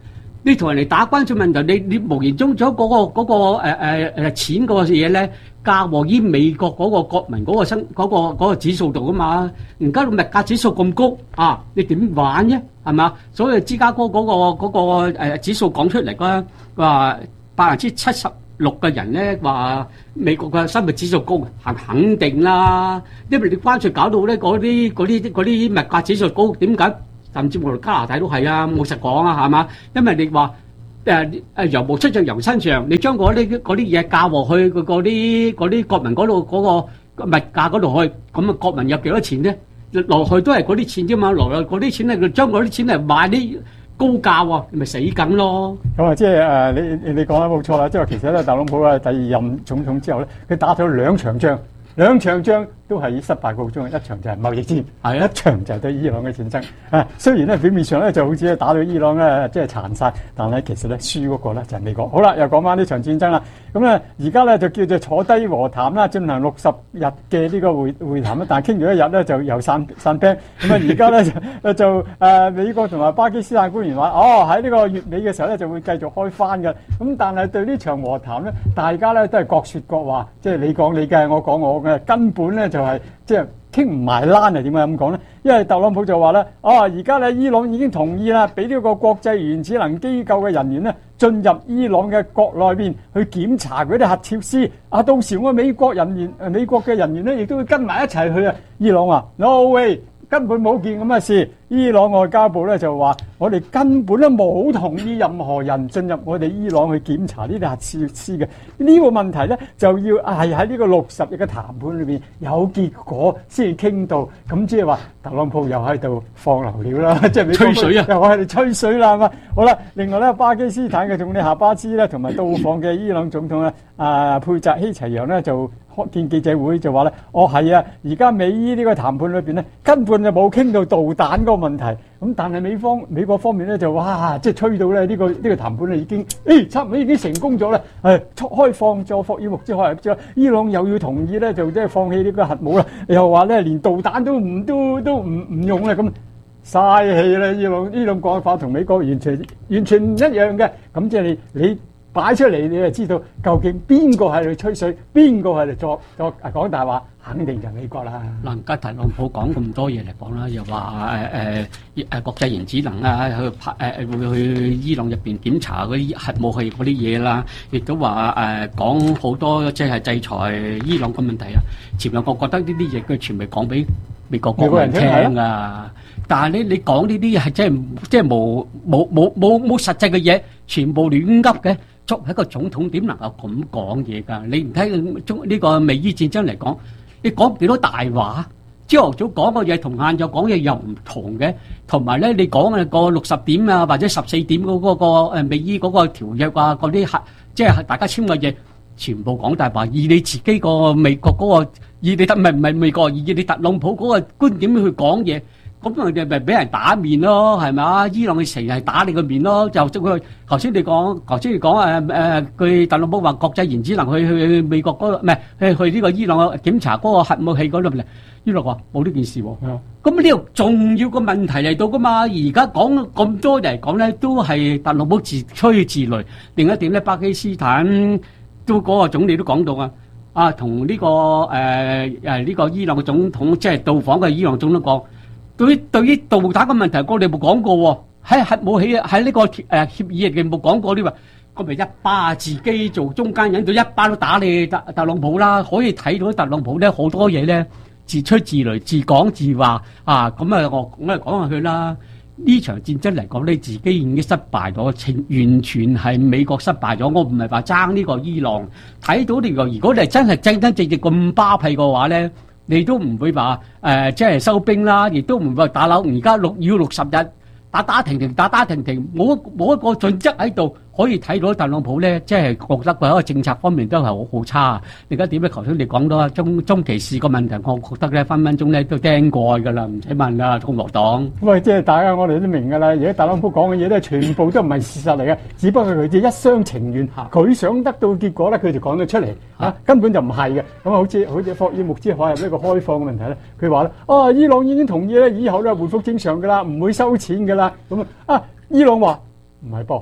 你同人哋打關稅問題，你你無形中將嗰、嗰個嗰、嗰個誒誒誒錢嗰個嘢咧，嫁禍於美國嗰個國民嗰個生嗰、嗰個嗰、嗰個指數度噶嘛？而家個物價指數咁高啊，你點玩啫？係嘛？所以芝加哥嗰、嗰個嗰、嗰個誒指數講出嚟啦，話百分之七十六嘅人咧話美國嘅生活指數高，係肯定啦。因為你關稅搞到咧嗰啲嗰啲嗰啲物價指數高，點解？甚至乎加拿大都係啊，冇實講啊，係嘛？因為你話誒誒由無出在人身上，你將嗰啲嗰啲嘢嫁禍去嗰啲嗰啲國民嗰度嗰個物價嗰度去，咁啊國民有幾多錢咧？落去都係嗰啲錢啫嘛，落去嗰啲錢咧，將嗰啲錢嚟買啲高價喎，你咪死梗咯。 咁啊，即係誒，你你講得冇錯啦，即係其實咧，特朗普啊第二任總統之後咧，佢打咗兩場仗，兩場仗都係以失敗告終，一場就係貿易戰，係一場就係對伊朗嘅戰爭。啊，雖然咧表面上咧就好似打到伊朗咧即係殘晒，但係其實咧輸嗰個咧就係美國。好啦，又講翻呢場戰爭啦。咁咧而家咧就叫做坐低和談啦，進行六十日嘅呢個會會談啦。但係傾咗一日咧就又散散兵。咁啊而家咧就就誒、呃、美國同埋巴基斯坦官員話，哦喺呢個月尾嘅時候咧就會繼續開翻嘅。咁但係對呢場和談咧，大家咧都係各説各話，即係你講你嘅，我講我嘅，根本咧就係、是、即係傾唔埋欄啊！點解咁講咧？因為特朗普就話咧，哦而家咧伊朗已經同意啦，俾呢個國際原子能機構嘅人員咧進入伊朗嘅國內邊去檢查嗰啲核設施。啊，到時我美國人員誒美國嘅人員咧亦都會跟埋一齊去啊！伊朗話 no way。根本冇件咁嘅事，伊朗外交部咧就話：我哋根本都冇同意任何人進入我哋伊朗去檢查呢啲核設施嘅。呢個問題咧就要係喺呢個六十日嘅談判裏邊有結果先至傾到。咁即係話特朗普又喺度放流料啦，即係美國吹水啊， 又喺度吹水啦，係嘛？好啦，另外咧巴基斯坦嘅總理夏巴茲咧同埋到訪嘅伊朗總統咧啊佩扎希齊揚咧就見記者會就話咧，哦係啊，而家美伊呢個談判裏邊咧，根本就冇傾到導彈嗰個問題。咁但係美方美國方面咧就哇，即係吹到咧呢個呢個談判咧已經，誒差唔多已經成功咗啦。誒開放咗霍爾木茲海峽之後，伊朗又要同意咧，就即係放棄呢個核武啦。又話咧連導彈都唔都都唔唔用啦，咁嘥氣啦！伊朗伊朗講法同美國完全完全唔一樣嘅。咁即係你你。你擺出嚟，你就知道究竟邊個喺度吹水，邊個喺度作作講大話，肯定就美國啦。 嗱，而家特朗普講咁多嘢嚟講啦，又話誒誒誒國際原子能啊，去拍誒會去伊朗入邊檢查嗰啲核武器嗰啲嘢啦，亦都話誒講好多即係制裁伊朗嘅問題啊。前兩個覺得呢啲嘢佢全部講俾美國國民聽啊，但係你你講呢啲係真係即係冇冇冇冇冇實際嘅嘢，全部亂噏嘅。作為一個總統點能夠咁講嘢㗎？你唔睇中呢個美伊戰爭嚟講，你講幾多大話？朝頭早講嘅嘢同晏晝講嘢又唔同嘅，同埋咧你講嘅個六十點啊或者十四點嗰、嗰個誒美伊嗰個條約啊嗰啲核，即係大家簽嘅嘢，全部講大話，以你自己個美國嗰、嗰個，以你特唔係唔係美國，以你特朗普嗰個觀點去講嘢。咁佢哋咪俾人打面咯，係咪啊？伊朗佢成日係打你個面咯，就即佢頭先你講，頭先你講誒誒，佢特朗普話國際原子能去去美國嗰度，唔係去去呢個伊朗檢查嗰個核武器嗰度嚟。伊朗話冇呢件事喎。咁呢個重要個問題嚟到噶嘛？而家講咁多嚟講咧，都係特朗普自吹自擂。另一點咧，巴基斯坦都嗰個總理都講到啊，啊同呢個誒誒呢個伊朗嘅總統即係到訪嘅伊朗總統講。對於對於導彈嘅問題，我哋冇講過喎。喺核武器喺呢個誒協議入邊冇講過呢話，咁咪一巴自己做中間人，到一巴都打你特特朗普啦。可以睇到特朗普咧好多嘢咧自吹自擂、自講自話啊。咁啊，我我嚟講下佢啦。呢場戰爭嚟講咧，自己已經失敗咗，完全係美國失敗咗。我唔係話爭呢個伊朗，睇到呢個。如果你係真係真真正正咁巴閉嘅話咧。你都唔會話誒、呃，即係收兵啦，亦都唔會話打樓。而家六要六十日打打停停，打打停停，冇冇一個準則喺度可以睇到特朗普咧，即係覺得佢喺個政策方面都係好好差。而家點咧？頭先你講到中中期事個問題，我覺得咧分分鐘咧都釘蓋㗎啦，唔使問啦，共和黨。 喂，即係大家我哋都明㗎啦。而家特朗普講嘅嘢咧，全部都唔係事實嚟嘅，只不過佢哋一廂情願，佢想得到結果咧，佢就講咗出嚟啊，根本就唔係嘅。咁啊，好似好似霍爾木茲海峽呢個開放嘅問題咧，佢話咧，啊，伊朗已經同意咧，以後咧回復正常㗎啦，唔會收錢㗎啦。咁啊，啊，伊朗話唔係噃。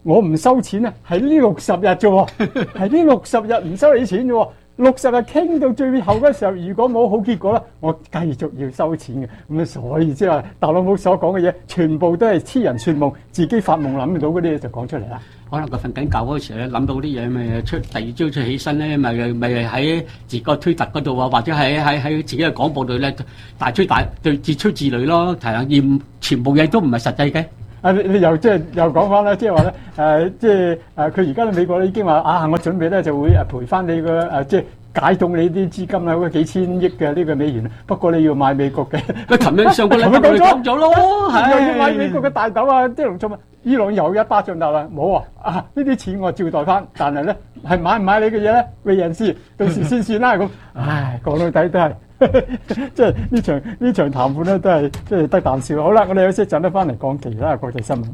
我唔收錢啊，係呢六十日啫喎，係呢六十日唔收你錢啫喎。六十日傾到最後嗰時候，如果冇好結果啦，我繼續要收錢嘅。咁啊，所以即係話特朗普所講嘅嘢，全部都係痴人說夢，自己發夢諗到嗰啲嘢就講出嚟啦。 可能佢瞓緊覺嗰時咧諗到啲嘢，咪出第二朝出起身咧，咪咪喺自己個推特嗰度啊，或者喺喺喺自己嘅廣播度咧大吹大對自吹自擂咯，係啊，而全部嘢都唔係實際嘅。 啊！你你又即係又講翻啦，即係話咧誒，即係誒，佢而家喺美國咧已經話啊，我準備咧就會誒賠翻你個誒，即係解凍你啲資金啦，嗰幾千億嘅呢個美元。不過你要買美國嘅。 佢琴日上個禮拜講咗咯，係又要買美國嘅大豆啊，啲農作物。伊朗又一巴掌打啦，冇啊！啊呢啲錢我照袋翻，但係咧係買唔買你嘅嘢咧，為人師，到時先算啦咁。唉，講到底都係。即係呢場呢場談判咧，都係即係得啖笑。好啦，我哋休息陣咧，翻嚟講其他國際新聞。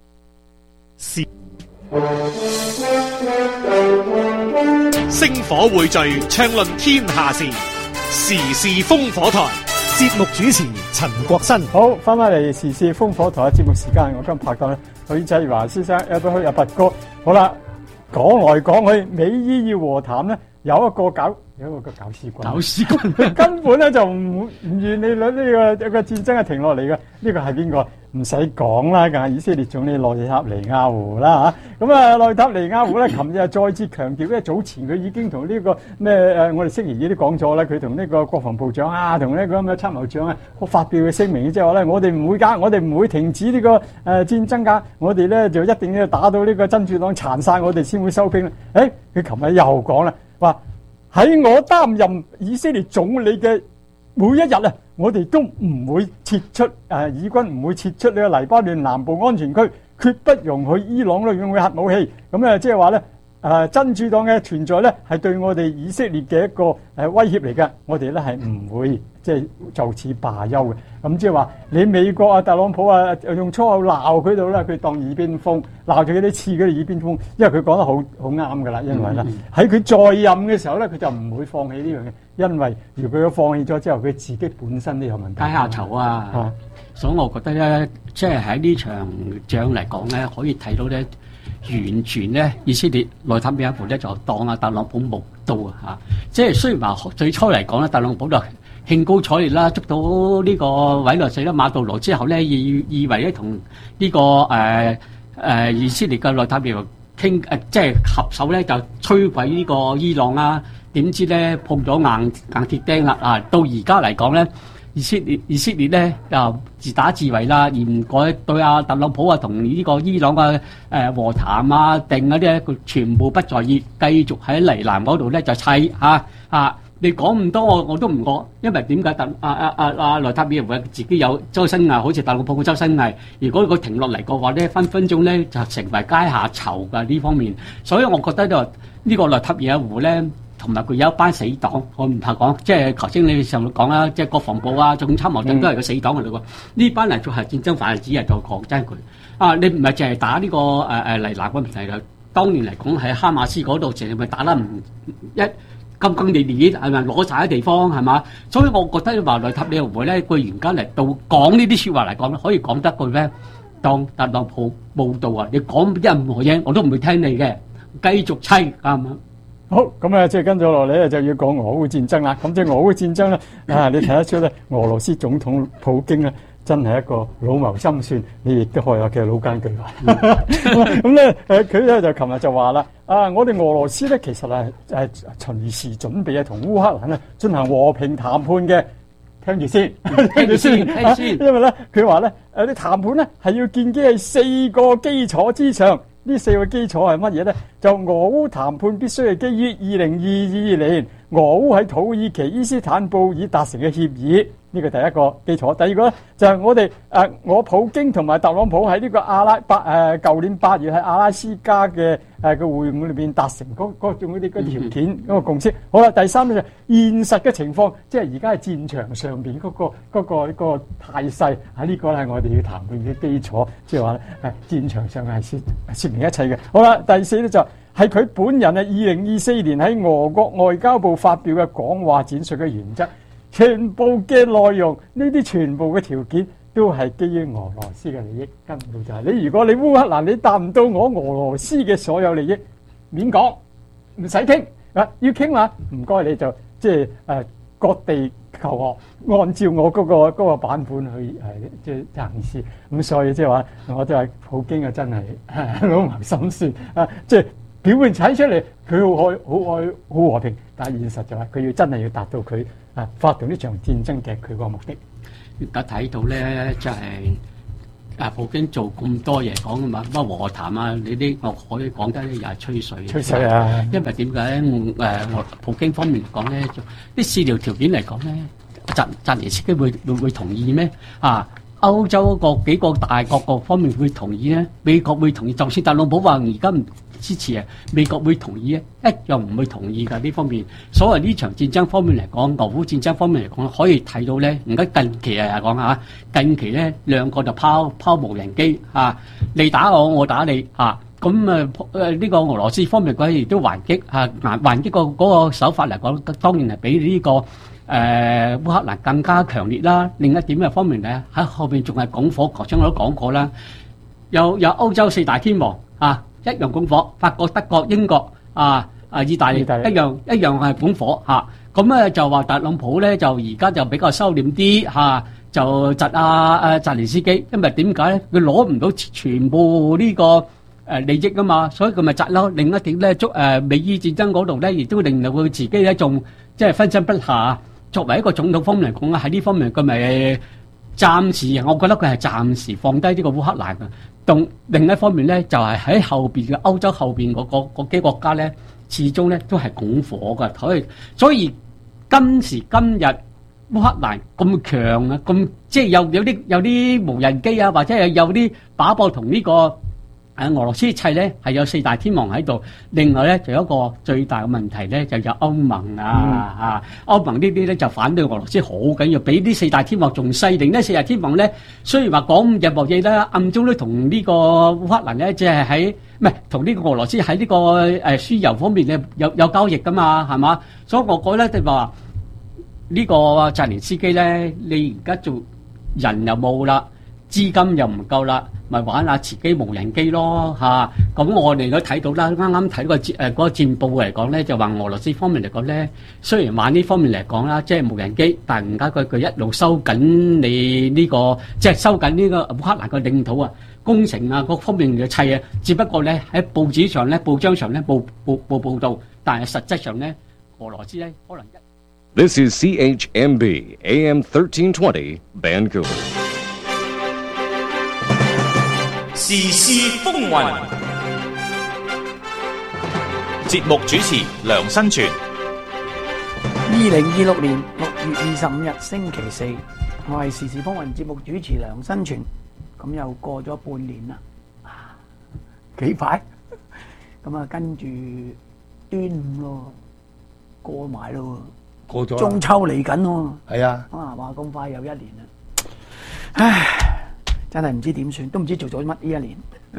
星火匯聚，暢論天下事，時事烽火台。 節目主持陳國新。 好，翻返嚟時事烽火台嘅節目時間，我今日拍檔咧許濟華先生，有到去阿拔哥。好啦，講來講去，美伊要和談咧，有一個搞。有一個搞屎棍， 搞屎棍， 佢根本咧就唔唔願你呢個一個戰爭係停落嚟嘅。呢個係邊個？唔使講啦，梗係以色列總理內塔尼亞胡啦嚇。咁啊，內塔尼亞胡咧，琴日再次強調，因為早前佢已經同呢個咩誒，我哋星期二都講咗啦，佢同呢個國防部長啊，同呢個咁嘅參謀長啊，發表嘅聲明之後咧，我哋唔會㗎，我哋唔會停止呢個誒戰爭㗎，我哋咧就一定要打到呢個真主黨殘殺我哋先會收兵啦。誒，佢琴日又講啦，話。喺我擔任以色列總理嘅每一日啊，我哋都唔會撤出誒，以軍唔會撤出呢個黎巴嫩南部安全區，決不容許伊朗咧用佢核武器。咁啊，即係話咧誒，真主黨嘅存在咧係對我哋以色列嘅一個誒威脅嚟嘅，我哋咧係唔會即係就此罷休嘅。咁即係話你美國啊，特朗普啊，用粗口鬧佢度啦，佢當耳邊風，鬧住嗰啲刺嗰啲耳邊風，因為佢講得好好啱噶啦，因為咧喺佢在任嘅時候咧，佢就唔會放棄呢樣嘢，因為如果佢放棄咗之後，佢自己本身都有問題。 階下囚啊！啊所以我覺得咧，即係喺呢場仗嚟講咧，可以睇到咧，完全咧以色列內塔尼亞胡咧就當啊特朗普無到啊嚇！即係雖然話最初嚟講咧，特朗普就興高采烈啦，捉到呢個委內瑞拉馬杜羅之後咧，以以為咧同呢個誒誒、呃呃、以色列嘅內塔尼亞胡傾誒，即係合手咧就摧毀呢個伊朗啦。點知咧碰咗硬硬鐵釘啦！啊，到而家嚟講咧，以色列以色列咧就自打自為啦，而唔改對阿特朗普啊同呢個伊朗嘅誒和談啊定嗰啲咧，佢全部不在意，繼續喺黎南嗰度咧就砌嚇啊！你講咁多我我都唔講，因為點解特啊啊啊啊內塔尼亞胡自己有周身蟻，好似特朗普嘅周身蟻。如果佢停落嚟嘅話咧，分分鐘咧就成為階下囚㗎呢方面。所以我覺得就呢個內塔尼亞胡咧。同埋佢有一班死黨，我唔怕講，即係頭先你上講啦，即係國防部啊，總參謀長都係個死黨嚟嘅。呢班嚟做係戰爭分子，係做抗爭佢。啊，你唔係淨係打呢、這個誒誒黎南嘅問題啦。當年嚟講喺哈馬斯嗰度，淨係咪打得唔一金金烈烈，係咪攞晒啲地方係嘛？所以我覺得話內塔尼亞胡咧，佢而家嚟到講呢啲説話嚟講咧，可以講得句咩？當特朗普報道啊，你講任何嘢我都唔會聽你嘅，繼續砌啱唔啱？ 好，咁啊，即係跟咗落嚟咧，就要講俄烏戰爭啦。咁即係俄烏戰爭咧，啊，你睇得出咧，俄羅斯總統普京咧，真係一個老謀深算，你亦都可以話佢係老奸巨猾。咁咧，誒，佢咧就琴日就話啦，啊，我哋俄羅斯咧其實係誒隨時準備啊同烏克蘭咧進行和平談判嘅。聽住先，聽住先，聽先。因為咧，佢話咧，誒，啲談判咧係要建基喺四個基礎之上。呢四個基礎係乜嘢咧？就俄烏談判必須係基於二零二二年俄烏喺土耳其伊斯坦布爾達成嘅協議，呢個第一個基礎。第二個咧就係、是、我哋誒、呃、我普京同埋特朗普喺呢個阿拉伯誒舊年八月喺阿拉斯加嘅誒個會晤裏邊達成嗰嗰種嗰啲嗰條件嗰、那個共識。好啦，第三咧就現實嘅情況，即係而家係戰場上邊嗰、那個嗰、那個嗰、那個態勢，喺呢個係我哋要談判嘅基礎，即係話咧誒戰場上係説説明一切嘅。好啦，第四咧就係佢本人啊，二零二四年喺俄國外交部發表嘅講話展述嘅原則，全部嘅內容，呢啲全部嘅條件都係基於俄羅斯嘅利益，根本就係你。如果你烏克蘭你達唔到我俄羅斯嘅所有利益，免講，唔使傾啊！要傾嘛，唔該你就即係誒各地求和，按照我嗰、嗰個嗰、嗰個版本去誒即係行事。咁所以即係話，我都係普京啊，真係老謀深算啊！即係表面睇出嚟佢好愛好愛好和平，但係現實就係佢要真係要達到佢啊發動呢場戰爭嘅佢個目的。 而家睇到咧，就係、是、啊，普京做咁多嘢講啊嘛，乜和談啊，你啲我可以講得又係吹水。 吹水啊！ 因為點解誒？我普京方面嚟講咧，啲試調條件嚟講咧，澤澤連斯基會會會同意咩？啊，歐洲個幾個大國各方面會同意咧？美國會同意？就算特朗普話而家唔支持啊，美國會同意啊，一樣唔會同意㗎呢方面。所謂呢場戰爭方面嚟講，俄烏戰爭方面嚟講，可以睇到咧，而家近期啊講下，近期咧兩個就拋拋無人機啊，你打我，我打你啊，咁啊誒呢個俄羅斯方面佢亦都還擊啊，還還擊個嗰個手法嚟講，當然係比呢個誒烏克蘭更加強烈啦。另一點嘅方面咧，喺後邊仲係拱火，頭先我都講過啦，有有歐洲四大天王啊。一樣拱火，法國、德國、英國啊啊，意大利，意大利一樣一樣係拱火嚇。咁、啊、咧就話特朗普咧就而家就比較收斂啲嚇，就窒啊啊澤連斯基，因為點解咧？佢攞唔到全部呢、這個誒、呃、利益啊嘛，所以佢咪窒咯。另一點咧，捉誒美伊戰爭嗰度咧，亦都令到佢自己咧仲即係分身不下。作為一個總統方面嚟講啊，喺呢方面佢咪暫時，我覺得佢係暫時放低呢個烏克蘭嘅。同另一方面咧，就係、是、喺後邊嘅歐洲後邊嗰個嗰幾個國家咧，始終咧都係拱火嘅。所以所以今時今日烏克蘭咁強啊，咁即係有有啲有啲無人機啊，或者係有啲把炮同呢個誒俄羅斯一齊咧，係有四大天王喺度。另外咧，就有一個最大嘅問題咧，就有歐盟啊啊！歐盟呢啲咧就反對俄羅斯好緊要，比啲四大天王仲犀利。呢四大天王咧，雖然話講任何嘢啦，暗中都同呢個烏克蘭咧，即係喺唔係同呢個俄羅斯喺呢個誒輸油方面咧有有交易噶嘛，係嘛？所以我覺得就話呢個澤連斯基咧，你而家做人又冇啦，資金又唔夠啦。咪玩下自己無人機咯嚇，咁、啊、我哋都睇到啦。啱啱睇個戰誒嗰個戰報嚟講咧，就話俄羅斯方面嚟講咧，雖然玩呢方面嚟講啦，即係無人機，但係而家佢佢一路收緊你呢、這個，即係收緊呢個烏克蘭嘅領土啊、工程啊各方面嘅砌啊。只不過咧喺報紙上咧、報章上咧報報報報導，但係實質上咧，俄羅斯咧可能一。 This is C H M B A M thirteen twenty Vancouver。 時事風雲，節目主持梁新全。 二零二六年六月二十五日星期四，我係時事風雲節目主持梁新全。咁又過咗半年啦，幾快？咁啊，跟住端午咯，過埋咯， 過咗， 中秋嚟緊咯。 係啊， 啊話咁快又一年啦，唉。真係唔知點算，都唔知做咗乜呢一年，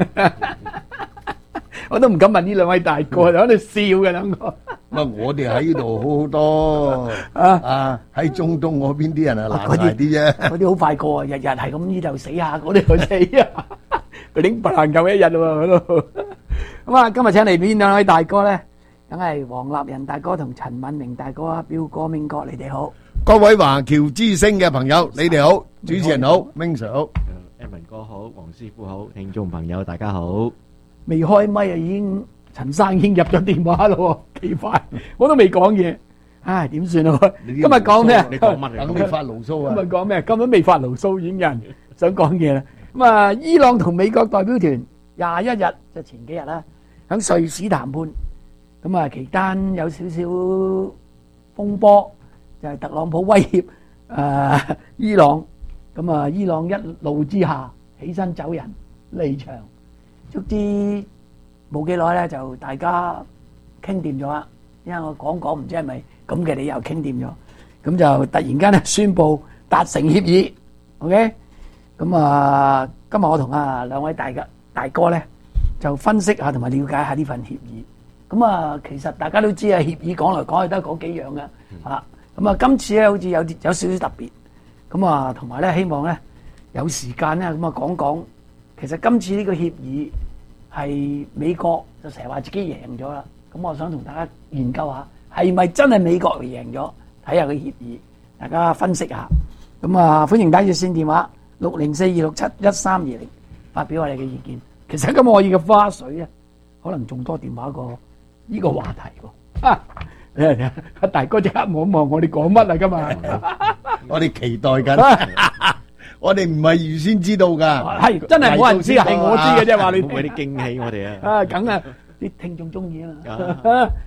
我都唔敢問呢兩位大哥，就喺度笑嘅兩個。 咁啊，我哋喺呢度好好多啊啊！喺中東嗰邊啲人啊難捱啲啫， 嗰啲好快過啊，日日係咁呢度死下，嗰啲又死啊，佢頂白行夠一日喎嗰度。咁啊，今日請嚟邊兩位大哥咧？梗係黃立仁大哥同陳敏明大哥啊，彪哥、明哥，你哋好。 各位華僑之聲嘅朋友，你哋好，主持人好，明 Sir 好。 文哥好，黃師傅好，聽眾朋友大家好。 未開咪啊，已經陳生已經入咗電話咯，幾快，我都未講嘢，唉，點算啊？今日講咩？ 你講乜？等你發牢騷啊！ 今日講咩？根本未發牢騷，已經有人想講嘢啦。咁啊，伊朗同美國代表團廿一日，就前幾日啦，喺瑞士談判。咁啊，期間有少少風波，就係特朗普威脅誒伊朗。咁啊！伊朗一怒之下起身走人離場，卒之冇幾耐咧，就大家傾掂咗啦。因為我講講唔知係咪咁嘅理由傾掂咗，咁就突然間咧宣布達成協議。OK，咁啊，今日我同啊兩位大嘅大哥咧就分析下同埋了解下呢份協議。咁啊，其實大家都知啊，協議講嚟講去都係嗰幾樣嘅嚇。咁啊，今次咧好似有啲有少少特別。咁啊，同埋咧，希望咧有時間咧咁啊講講，其實今次呢個協議係美國就成日話自己贏咗啦，咁我想同大家研究下，係咪真係美國贏咗？睇下個協議，大家分析下。咁啊，歡迎打熱線電話六零四二六七一三二零發表我哋嘅意見。其實今日我要嘅花絮咧，可能仲多電話過呢個話題喎。啊，你睇阿大哥即刻望一望我哋講乜啊？今日我哋期待緊，我哋唔係預先知道㗎， 係真係冇人知，係我知嘅啫。話你會唔會啲驚喜我哋啊？ 啊，梗係啲聽眾中意啊嘛。